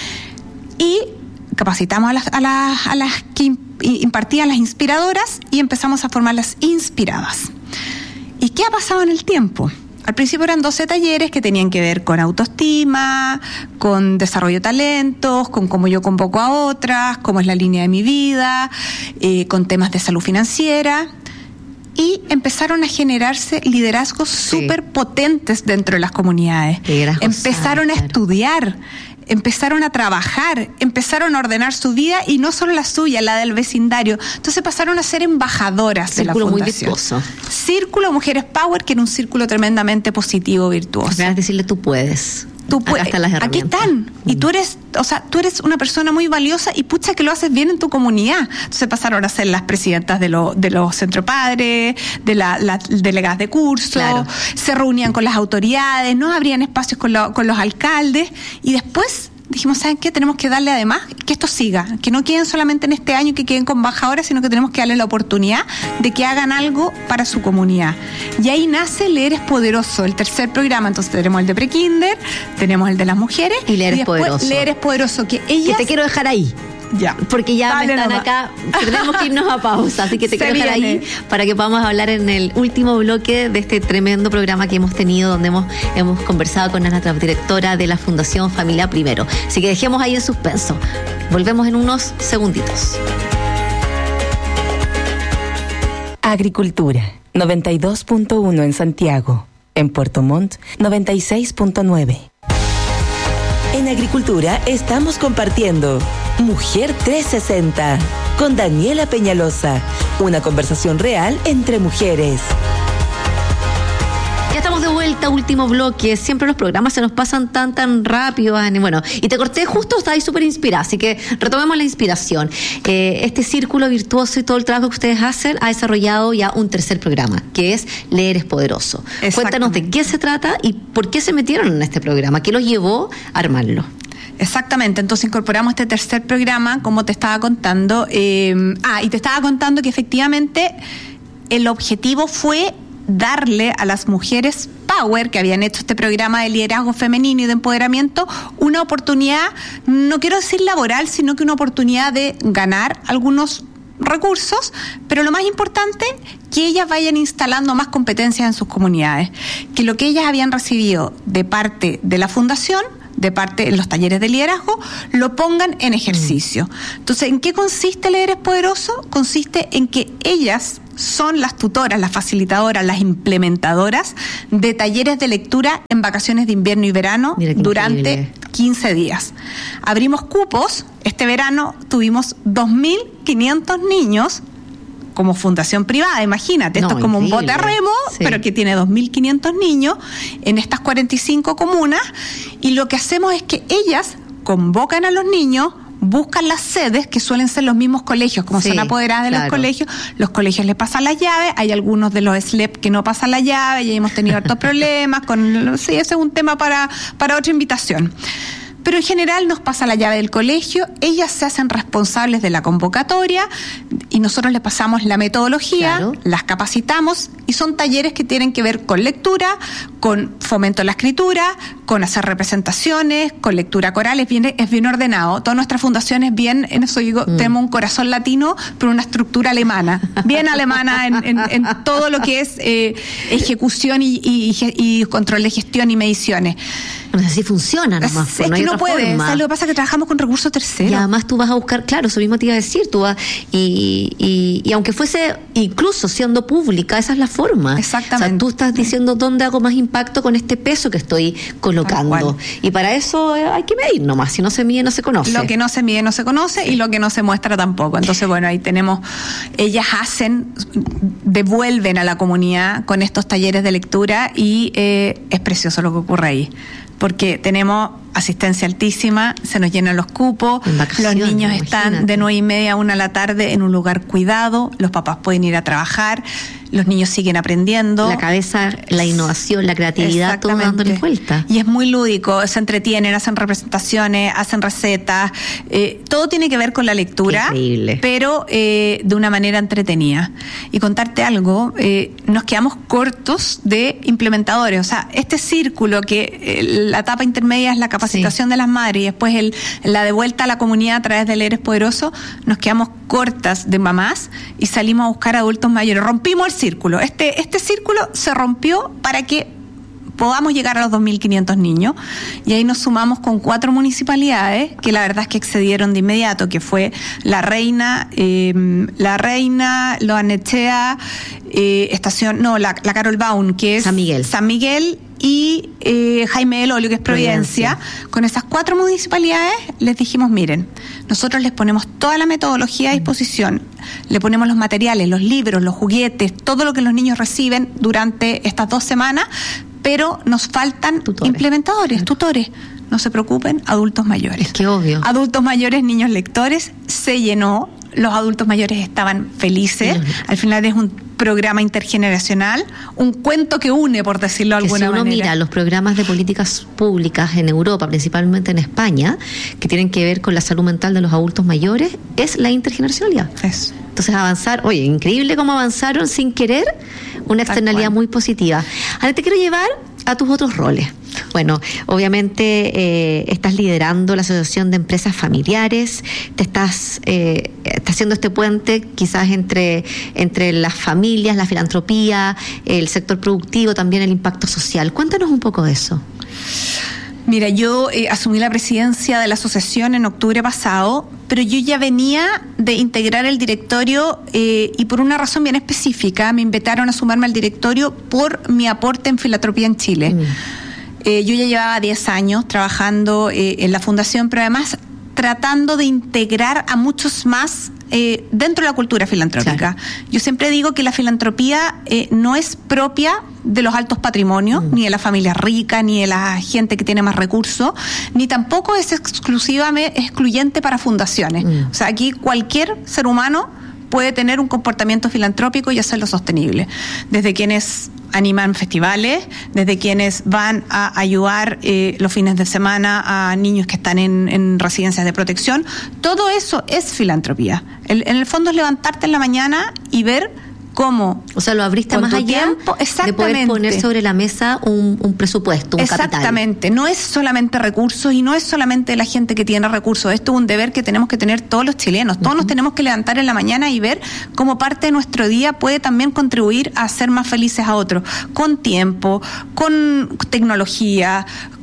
y capacitamos a las, a las, a las que impartían las inspiradoras y empezamos a formar las inspiradas. ¿Y qué ha pasado en el tiempo? Al principio eran doce talleres que tenían que ver con autoestima, con desarrollo de talentos, con cómo yo convoco a otras, cómo es la línea de mi vida, eh, con temas de salud financiera. Y empezaron a generarse liderazgos sí. súper potentes dentro de las comunidades. Liderazgo empezaron sano, a estudiar, empezaron a trabajar, empezaron a ordenar su vida y no solo la suya, la del vecindario. Entonces pasaron a ser embajadoras de la fundación. Círculo muy virtuoso. Círculo Mujeres Power, que era un círculo tremendamente positivo, virtuoso. Es decirle tú puedes. Tú puedes. Acá están las herramientas. Aquí están. Y tú eres, o sea, tú eres una persona muy valiosa y pucha que lo haces bien en tu comunidad. Entonces pasaron a ser las presidentas de, lo, de los centropadres, de las la, delegadas de curso, claro. Se reunían con las autoridades, no abrían espacios con, lo, con los alcaldes y después dijimos, ¿saben qué? Tenemos que darle además que esto siga, que no queden solamente en este año, que queden con embajadoras, sino que tenemos que darle la oportunidad de que hagan algo para su comunidad. Y ahí nace Leer es Poderoso, el tercer programa. Entonces tenemos el de prekinder, tenemos el de las mujeres y Leer es Poderoso. Leer es Poderoso, que ellas... Que te quiero dejar ahí. Ya. Porque ya Dale me están nomás. acá, tenemos que irnos a pausa, así que te Se quiero dejar viene. ahí para que podamos hablar en el último bloque de este tremendo programa que hemos tenido, donde hemos, hemos conversado con la directora de la Fundación Familia Primero. Así que dejemos ahí en suspenso. Volvemos en unos segunditos. Agricultura, noventa y dos punto uno en Santiago. En Puerto Montt, noventa y seis punto nueve. En Agricultura estamos compartiendo Mujer trescientos sesenta con Daniela Peñalosa, una conversación real entre mujeres. Ya estamos de de vuelta, último bloque. Siempre los programas se nos pasan tan, tan rápido, Ani. Bueno, y te corté justo, estaba ahí súper inspirada, así que retomemos la inspiración. Eh, este círculo virtuoso y todo el trabajo que ustedes hacen ha desarrollado ya un tercer programa, que es Leer es Poderoso. Cuéntanos de qué se trata y por qué se metieron en este programa, qué los llevó a armarlo. Exactamente, entonces incorporamos este tercer programa, como te estaba contando. Eh, ah, y te estaba contando que efectivamente el objetivo fue darle a las mujeres power que habían hecho este programa de liderazgo femenino y de empoderamiento una oportunidad, no quiero decir laboral, sino que una oportunidad de ganar algunos recursos, pero lo más importante, que ellas vayan instalando más competencias en sus comunidades, que lo que ellas habían recibido de parte de la fundación, de parte de los talleres de liderazgo, lo pongan en ejercicio. Entonces, ¿en qué consiste Leer es Poderoso? Consiste en que ellas son las tutoras, las facilitadoras, las implementadoras de talleres de lectura en vacaciones de invierno y verano durante quince días. Abrimos cupos, este verano tuvimos dos mil quinientos niños como fundación privada, imagínate, no, esto es como increíble. Un bote a remo, sí. Pero que tiene dos mil quinientos niños en estas cuarenta y cinco comunas, y lo que hacemos es que ellas convocan a los niños, buscan las sedes, que suelen ser los mismos colegios, como sí, son apoderadas de claro. los colegios, los colegios les pasan las llaves, hay algunos de los S L E P que no pasan la llave, y hemos tenido hartos problemas, con sí, ese es un tema para, para otra invitación. Pero en general nos pasa la llave del colegio, ellas se hacen responsables de la convocatoria y nosotros les pasamos la metodología, claro. las capacitamos y son talleres que tienen que ver con lectura, con fomento de la escritura, con hacer representaciones, con lectura coral, es bien, es bien ordenado. Toda nuestra fundación es bien, en eso digo, mm. tenemos un corazón latino, pero una estructura alemana, bien alemana en, en, en todo lo que es eh, ejecución y, y, y control de gestión y mediciones. Bueno, así funciona nomás. Es, es no que no puede, ¿sabes? Lo que pasa es que trabajamos con recursos terceros. Y además tú vas a buscar, claro, eso mismo te iba a decir, tú vas, y, y, y aunque fuese, incluso siendo pública, esa es la forma. Exactamente. O sea, tú estás diciendo dónde hago más impacto con este peso que estoy colocando. Y para eso hay que medir nomás, si no se mide no se conoce. Lo que no se mide no se conoce, sí. Y lo que no se muestra tampoco. Entonces, bueno, ahí tenemos, ellas hacen, devuelven a la comunidad con estos talleres de lectura y eh, es precioso lo que ocurre ahí. Porque tenemos asistencia altísima, se nos llenan los cupos, los niños están imagínate. de nueve y media a una de la tarde en un lugar cuidado, los papás pueden ir a trabajar, los niños siguen aprendiendo. La cabeza, la innovación, la creatividad, todo dándole vuelta. Y es muy lúdico, se entretienen, hacen representaciones, hacen recetas, eh, todo tiene que ver con la lectura, increíble. Pero eh, de una manera entretenida. Y contarte algo, eh, nos quedamos cortos de implementadores, o sea, este círculo que eh, la etapa intermedia es la capacitación sí. de las madres y después el, la de vuelta a la comunidad a través de Leer es Poderoso, nos quedamos cortas de mamás y salimos a buscar adultos mayores. Rompimos el círculo. Este, este círculo se rompió para que podamos llegar a los dos mil quinientos niños y ahí nos sumamos con cuatro municipalidades que la verdad es que excedieron de inmediato, que fue La Reina, eh, La Reina, Loanechea, eh, Estación, no, la, la Carol Baum, que es San Miguel. San Miguel y eh, Jaime del Olio, que es Providencia. Providencia. Con esas cuatro municipalidades les dijimos, miren, nosotros les ponemos toda la metodología a disposición, le ponemos los materiales, los libros, los juguetes, todo lo que los niños reciben durante estas dos semanas, pero nos faltan tutores. implementadores, tutores. No se preocupen, adultos mayores. Es que obvio. Adultos mayores, niños lectores, se llenó. Los adultos mayores estaban felices. Sí. Al final es un programa intergeneracional, un cuento que une, por decirlo de alguna manera. Si uno manera. mira los programas de políticas públicas en Europa, principalmente en España, que tienen que ver con la salud mental de los adultos mayores, es la intergeneracionalidad. Eso. Entonces avanzar, oye, increíble cómo avanzaron sin querer, una externalidad muy positiva. Ahora te quiero llevar a tus otros roles. Bueno, obviamente eh, estás liderando la Asociación de Empresas Familiares, te estás, eh, estás haciendo este puente quizás entre, entre las familias, la filantropía, el sector productivo, también el impacto social. Cuéntanos un poco de eso. Mira, yo eh, asumí la presidencia de la asociación en octubre pasado, pero yo ya venía de integrar el directorio eh, y por una razón bien específica me invitaron a sumarme al directorio por mi aporte en filantropía en Chile. Mm. Eh, yo ya llevaba diez años trabajando eh, en la fundación, pero además tratando de integrar a muchos más eh, dentro de la cultura filantrópica. Claro. Yo siempre digo que la filantropía eh, no es propia de los altos patrimonios, mm. ni de la familia rica, ni de la gente que tiene más recursos, ni tampoco es exclusivamente excluyente para fundaciones. Mm. O sea, aquí cualquier ser humano puede tener un comportamiento filantrópico y hacerlo sostenible. Desde quienes animan festivales, desde quienes van a ayudar eh, los fines de semana a niños que están en, en residencias de protección. Todo eso es filantropía. El, en el fondo es levantarte en la mañana y ver cómo. O sea, lo abriste más allá tiempo, de poder poner sobre la mesa un, un presupuesto, un exactamente. capital. Exactamente. No es solamente recursos y no es solamente la gente que tiene recursos. Esto es un deber que tenemos que tener todos los chilenos. Todos uh-huh. nos tenemos que levantar en la mañana y ver cómo parte de nuestro día puede también contribuir a hacer más felices a otros. Con tiempo, con tecnología,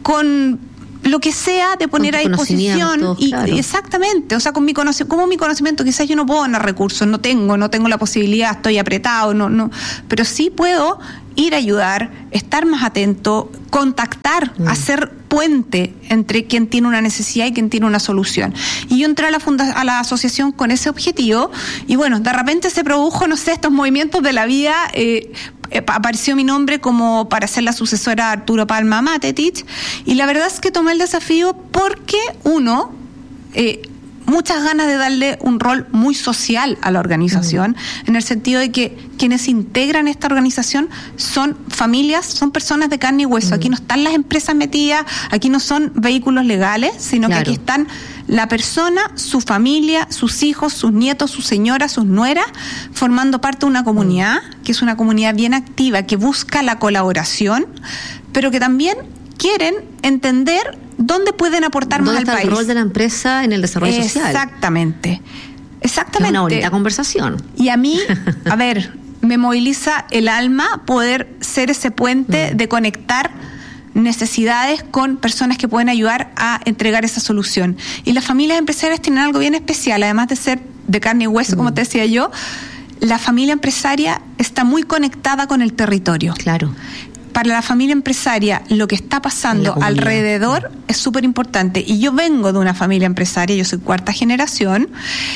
con lo que sea de poner a disposición y claro. exactamente, o sea, con mi conocimiento, como mi conocimiento, quizás yo no puedo ganar recursos, no tengo, no tengo la posibilidad, estoy apretado, no, no, pero sí puedo ir a ayudar, estar más atento, contactar, mm. hacer puente entre quien tiene una necesidad y quien tiene una solución. Y yo entré a la funda- a la asociación con ese objetivo y bueno, de repente se produjo, no sé, estos movimientos de la vida. eh, apareció mi nombre como para ser la sucesora de Arturo Palma Matetic y la verdad es que tomé el desafío porque uno eh, muchas ganas de darle un rol muy social a la organización, uh-huh. en el sentido de que quienes integran esta organización son familias, son personas de carne y hueso. Uh-huh. Aquí no están las empresas metidas, aquí no son vehículos legales, sino claro. que aquí están la persona, su familia, sus hijos, sus nietos, su señora, sus nueras, formando parte de una comunidad, uh-huh. que es una comunidad bien activa, que busca la colaboración, pero que también quieren entender dónde pueden aportar más al país. ¿Dónde está el rol de la empresa en el desarrollo social? Exactamente. Exactamente. Es una bonita conversación. Y a mí, a ver, me moviliza el alma poder ser ese puente mm. de conectar necesidades con personas que pueden ayudar a entregar esa solución. Y las familias empresarias tienen algo bien especial, además de ser de carne y hueso, mm. como te decía yo, la familia empresaria está muy conectada con el territorio. Claro. Para la familia empresaria, lo que está pasando alrededor es súper importante. Y yo vengo de una familia empresaria, yo soy cuarta generación,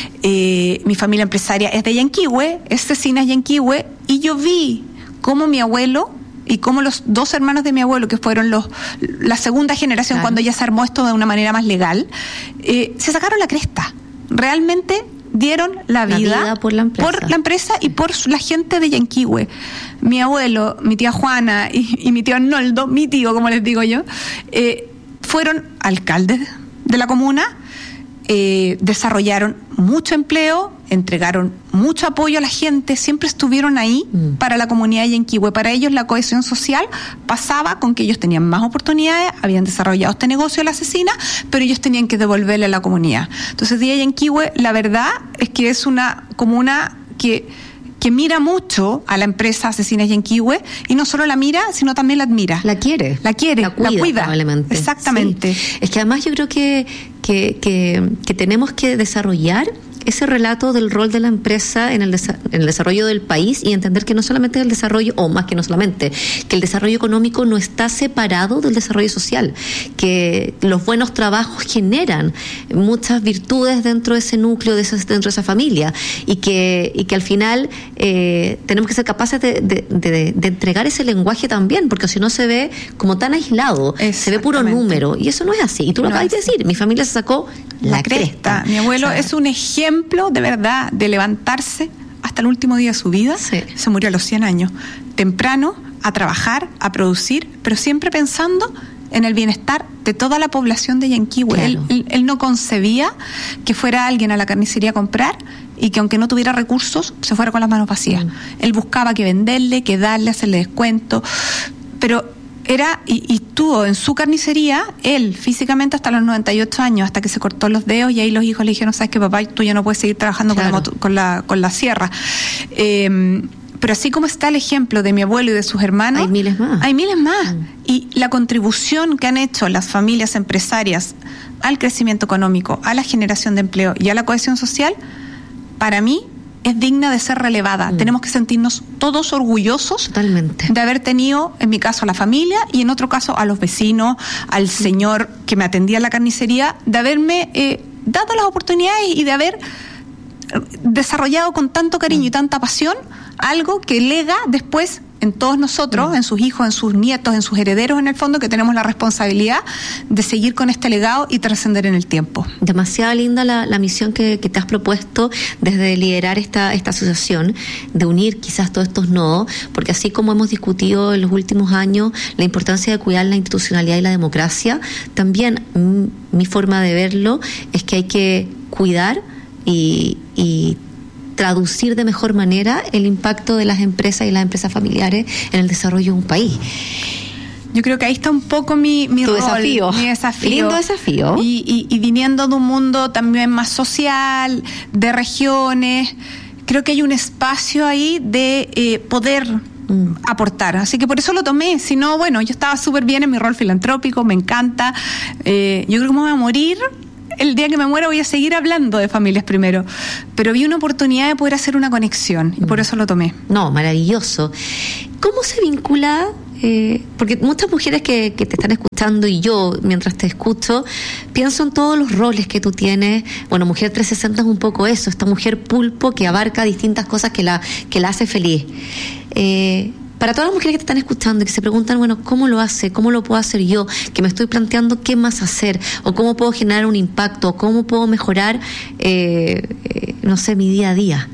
eh, mi familia empresaria es de Yanquihue, es Cecinas Yanquihue, y yo vi cómo mi abuelo y cómo los dos hermanos de mi abuelo, que fueron los la segunda generación, claro. cuando ya se armó esto de una manera más legal, eh, se sacaron la cresta. Realmente dieron la vida, la vida por, la por la empresa y por la gente de Yanquihue. Mi abuelo, mi tía Juana y, y mi tío Arnoldo, mi tío, como les digo yo, eh, fueron alcaldes de la comuna, eh, desarrollaron mucho empleo, entregaron mucho apoyo a la gente, siempre estuvieron ahí mm. para la comunidad de Yanquihue. Para ellos la cohesión social pasaba con que ellos tenían más oportunidades, habían desarrollado este negocio de la asesina, pero ellos tenían que devolverle a la comunidad. Entonces, Día Yanquihue, la verdad es que es una comuna que que mira mucho a la empresa Asesinas Yanquihue, y no solo la mira, sino también la admira. La quiere. La quiere, la cuida. La cuida. Probablemente. Exactamente. Sí. Es que además yo creo que, que, que, que tenemos que desarrollar ese relato del rol de la empresa en el, desa- en el desarrollo del país y entender que no solamente el desarrollo, o más que no solamente, que el desarrollo económico no está separado del desarrollo social, que los buenos trabajos generan muchas virtudes dentro de ese núcleo, de esa, dentro de esa familia, y que, y que al final eh, tenemos que ser capaces de, de, de, de entregar ese lenguaje también, porque si no se ve como tan aislado, se ve puro número, y eso no es así. Y tú lo no acabas de decir, mi familia se sacó la, la cresta. cresta. Mi abuelo, o sea, es un ejemplo de verdad de levantarse hasta el último día de su vida. Sí. Se murió a los cien años, temprano, a trabajar, a producir, pero siempre pensando en el bienestar de toda la población de Yanquihue. Claro. Él, él, él no concebía que fuera alguien a la carnicería a comprar y que aunque no tuviera recursos se fuera con las manos vacías. Mm. Él buscaba que venderle, que darle, hacerle descuento, pero era, y, y tuvo en su carnicería, él físicamente hasta los noventa y ocho años, hasta que se cortó los dedos, y ahí los hijos le dijeron, sabes que papá, tú ya no puedes seguir trabajando, claro, con, la moto, con, la, con la sierra. Eh, pero así como está el ejemplo de mi abuelo y de sus hermanos, hay miles más. Hay miles más. Mm. Y la contribución que han hecho las familias empresarias al crecimiento económico, a la generación de empleo y a la cohesión social, para mí, es digna de ser relevada. Mm. Tenemos que sentirnos todos orgullosos. Totalmente. De haber tenido, en mi caso, a la familia, y en otro caso a los vecinos, al mm. señor que me atendía en la carnicería, de haberme eh, dado las oportunidades y de haber desarrollado con tanto cariño mm. y tanta pasión algo que lega después en todos nosotros, en sus hijos, en sus nietos, en sus herederos, en el fondo, que tenemos la responsabilidad de seguir con este legado y trascender en el tiempo. Demasiado linda la, la misión que, que te has propuesto desde liderar esta, esta asociación, de unir quizás todos estos nodos, porque así como hemos discutido en los últimos años la importancia de cuidar la institucionalidad y la democracia, también m- mi forma de verlo es que hay que cuidar y, y traducir de mejor manera el impacto de las empresas y las empresas familiares en el desarrollo de un país. Yo creo que ahí está un poco mi, mi tu rol, desafío. mi desafío. Lindo desafío. Y, y, y viniendo de un mundo también más social, de regiones, creo que hay un espacio ahí de eh, poder mm. aportar. Así que por eso lo tomé. Si no, bueno, yo estaba súper bien en mi rol filantrópico, me encanta. Eh, yo creo que me voy a morir. El día que me muera voy a seguir hablando de Familias Primero, pero vi una oportunidad de poder hacer una conexión y por eso lo tomé. No, maravilloso. ¿Cómo se vincula? Eh, porque muchas mujeres que, que te están escuchando y yo, mientras te escucho, pienso en todos los roles que tú tienes. Bueno, Mujer trescientos sesenta es un poco eso, esta mujer pulpo que abarca distintas cosas que la, que la hace feliz. Eh, Para todas las mujeres que te están escuchando y que se preguntan, bueno, ¿cómo lo hace? ¿Cómo lo puedo hacer yo? Que me estoy planteando qué más hacer, o cómo puedo generar un impacto, o cómo puedo mejorar, eh, eh, no sé, mi día a día.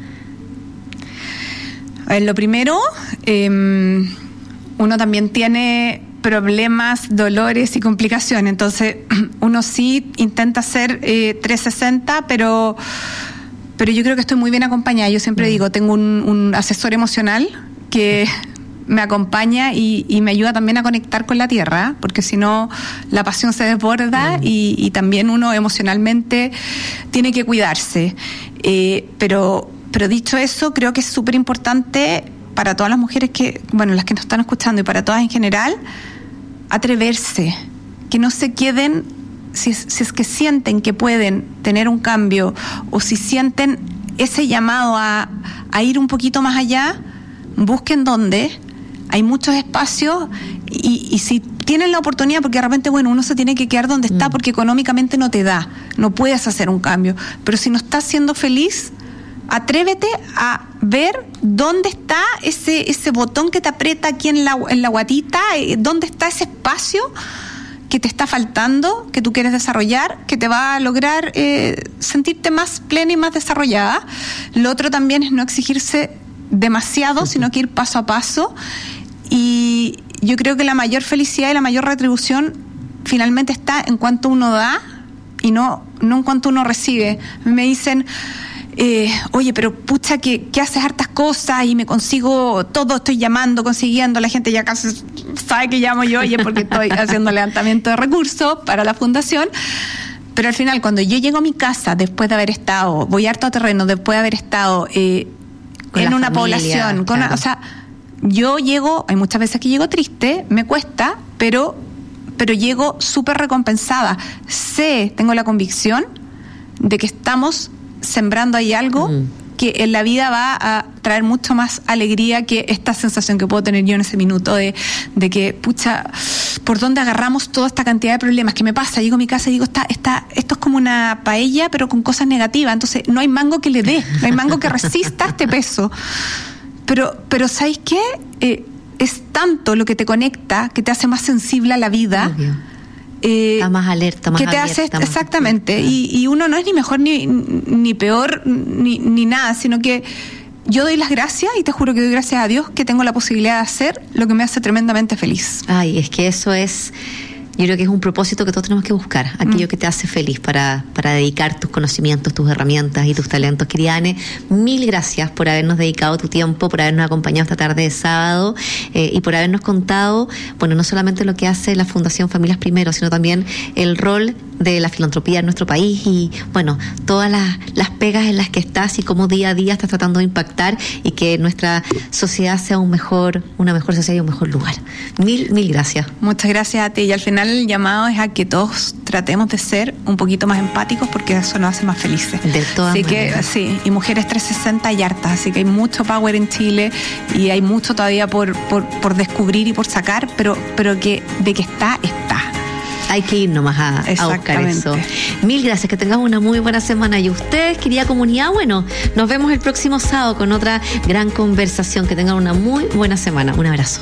A ver, lo primero, eh, uno también tiene problemas, dolores y complicaciones, entonces uno sí intenta hacer eh, trescientos sesenta, pero, pero yo creo que estoy muy bien acompañada. Yo siempre digo, tengo un, un asesor emocional que me acompaña y, y me ayuda también a conectar con la tierra, porque si no la pasión se desborda mm. y, y también uno emocionalmente tiene que cuidarse. Eh, pero, pero dicho eso, creo que es súper importante para todas las mujeres que, bueno, las que nos están escuchando y para todas en general, atreverse, que no se queden, si es, si es que sienten que pueden tener un cambio o si sienten ese llamado a, a ir un poquito más allá, busquen dónde. Hay muchos espacios y, y si tienen la oportunidad, porque de repente, bueno, uno se tiene que quedar donde está porque económicamente no te da, no puedes hacer un cambio, pero si no estás siendo feliz, atrévete a ver dónde está ese ese botón que te aprieta aquí en la, en la guatita, dónde está ese espacio que te está faltando, que tú quieres desarrollar, que te va a lograr eh, sentirte más plena y más desarrollada. Lo otro también es no exigirse demasiado, uh-huh. sino que ir paso a paso. Y yo creo que la mayor felicidad y la mayor retribución finalmente está en cuanto uno da y no, no en cuanto uno recibe. Me dicen, eh, oye, pero pucha, que, que haces hartas cosas y me consigo todo, estoy llamando, consiguiendo, la gente ya casi sabe que llamo yo, oye, porque estoy haciendo levantamiento de recursos para la fundación. Pero al final, cuando yo llego a mi casa, después de haber estado, voy harto a terreno, después de haber estado eh, en una familia, población, con claro. una, o sea, yo llego, hay muchas veces que llego triste, me cuesta, pero, pero llego súper recompensada. Sé, tengo la convicción de que estamos sembrando ahí algo mm. que en la vida va a traer mucho más alegría que esta sensación que puedo tener yo en ese minuto de, de que, pucha, ¿por dónde agarramos toda esta cantidad de problemas? ¿Qué me pasa? Llego a mi casa y digo, está, está, esto es como una paella, pero con cosas negativas. Entonces, no hay mango que le dé, no hay mango que resista este peso. Pero, pero ¿sabes qué? Eh, es tanto lo que te conecta, que te hace más sensible a la vida. Eh, Está más alerta, más que te abierta, hace, exactamente. Y, y uno no es ni mejor ni, ni peor ni, ni nada, sino que yo doy las gracias y te juro que doy gracias a Dios que tengo la posibilidad de hacer lo que me hace tremendamente feliz. Ay, es que eso es... Yo creo que es un propósito que todos tenemos que buscar, aquello mm. que te hace feliz para, para dedicar tus conocimientos, tus herramientas y tus talentos. Querida Anne, mil gracias por habernos dedicado tu tiempo, por habernos acompañado esta tarde de sábado eh, y por habernos contado, bueno, no solamente lo que hace la Fundación Familias Primero, sino también el rol de la filantropía en nuestro país y, bueno, todas las, las pegas en las que estás y cómo día a día estás tratando de impactar y que nuestra sociedad sea un mejor, una mejor sociedad y un mejor lugar. Mil, mil gracias. Muchas gracias a ti y al final el llamado es a que todos tratemos de ser un poquito más empáticos porque eso nos hace más felices. De todas así maneras. Que sí, y Mujeres trescientos sesenta y hartas, así que hay mucho power en Chile y hay mucho todavía por, por, por descubrir y por sacar, pero, pero que de que está, está. Hay que ir nomás a, a buscar eso. Mil gracias, que tengas una muy buena semana. Y ustedes, querida comunidad, bueno, nos vemos el próximo sábado con otra gran conversación. Que tengan una muy buena semana. Un abrazo.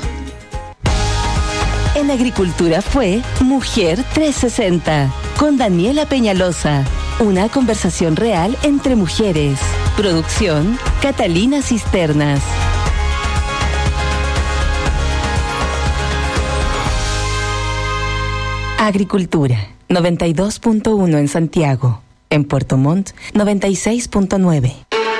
En Agricultura fue Mujer trescientos sesenta con Daniela Peñalosa. Una conversación real entre mujeres. Producción, Catalina Cisternas. Agricultura, noventa y dos punto uno en Santiago. En Puerto Montt, noventa y seis punto nueve.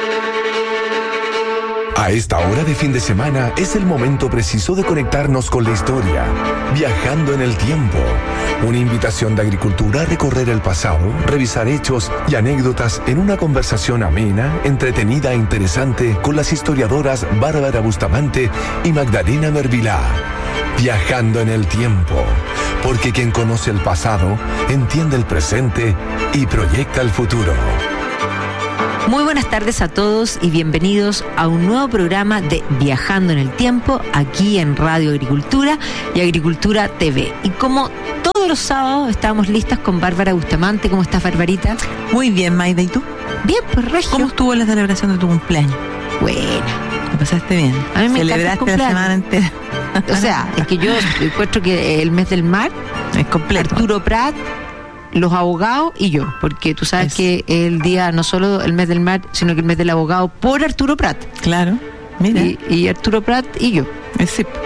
A esta hora de fin de semana es el momento preciso de conectarnos con la historia, viajando en el tiempo. Una invitación de Agricultura a recorrer el pasado, revisar hechos y anécdotas en una conversación amena, entretenida e interesante con las historiadoras Bárbara Bustamante y Magdalena Mervilá. Viajando en el tiempo, porque quien conoce el pasado entiende el presente y proyecta el futuro. Muy buenas tardes a todos y bienvenidos a un nuevo programa de Viajando en el Tiempo, aquí en Radio Agricultura y Agricultura T V. Y como todos los sábados estamos listas con Bárbara Bustamante. ¿Cómo estás, Barbarita? Muy bien, Maida, ¿y tú? Bien, pues Regio. ¿Cómo estuvo la celebración de tu cumpleaños? Buena. ¿Lo pasaste bien? A mí me ¿Celebraste la semana entera? O sea, es que yo encuentro que el mes del mar es completo. Arturo Prat, los abogados y yo, porque tú sabes es. que el día, no solo el mes del mar, sino que el mes del abogado por Arturo Prat. Claro, mira. Y, y Arturo Prat y yo. Sí.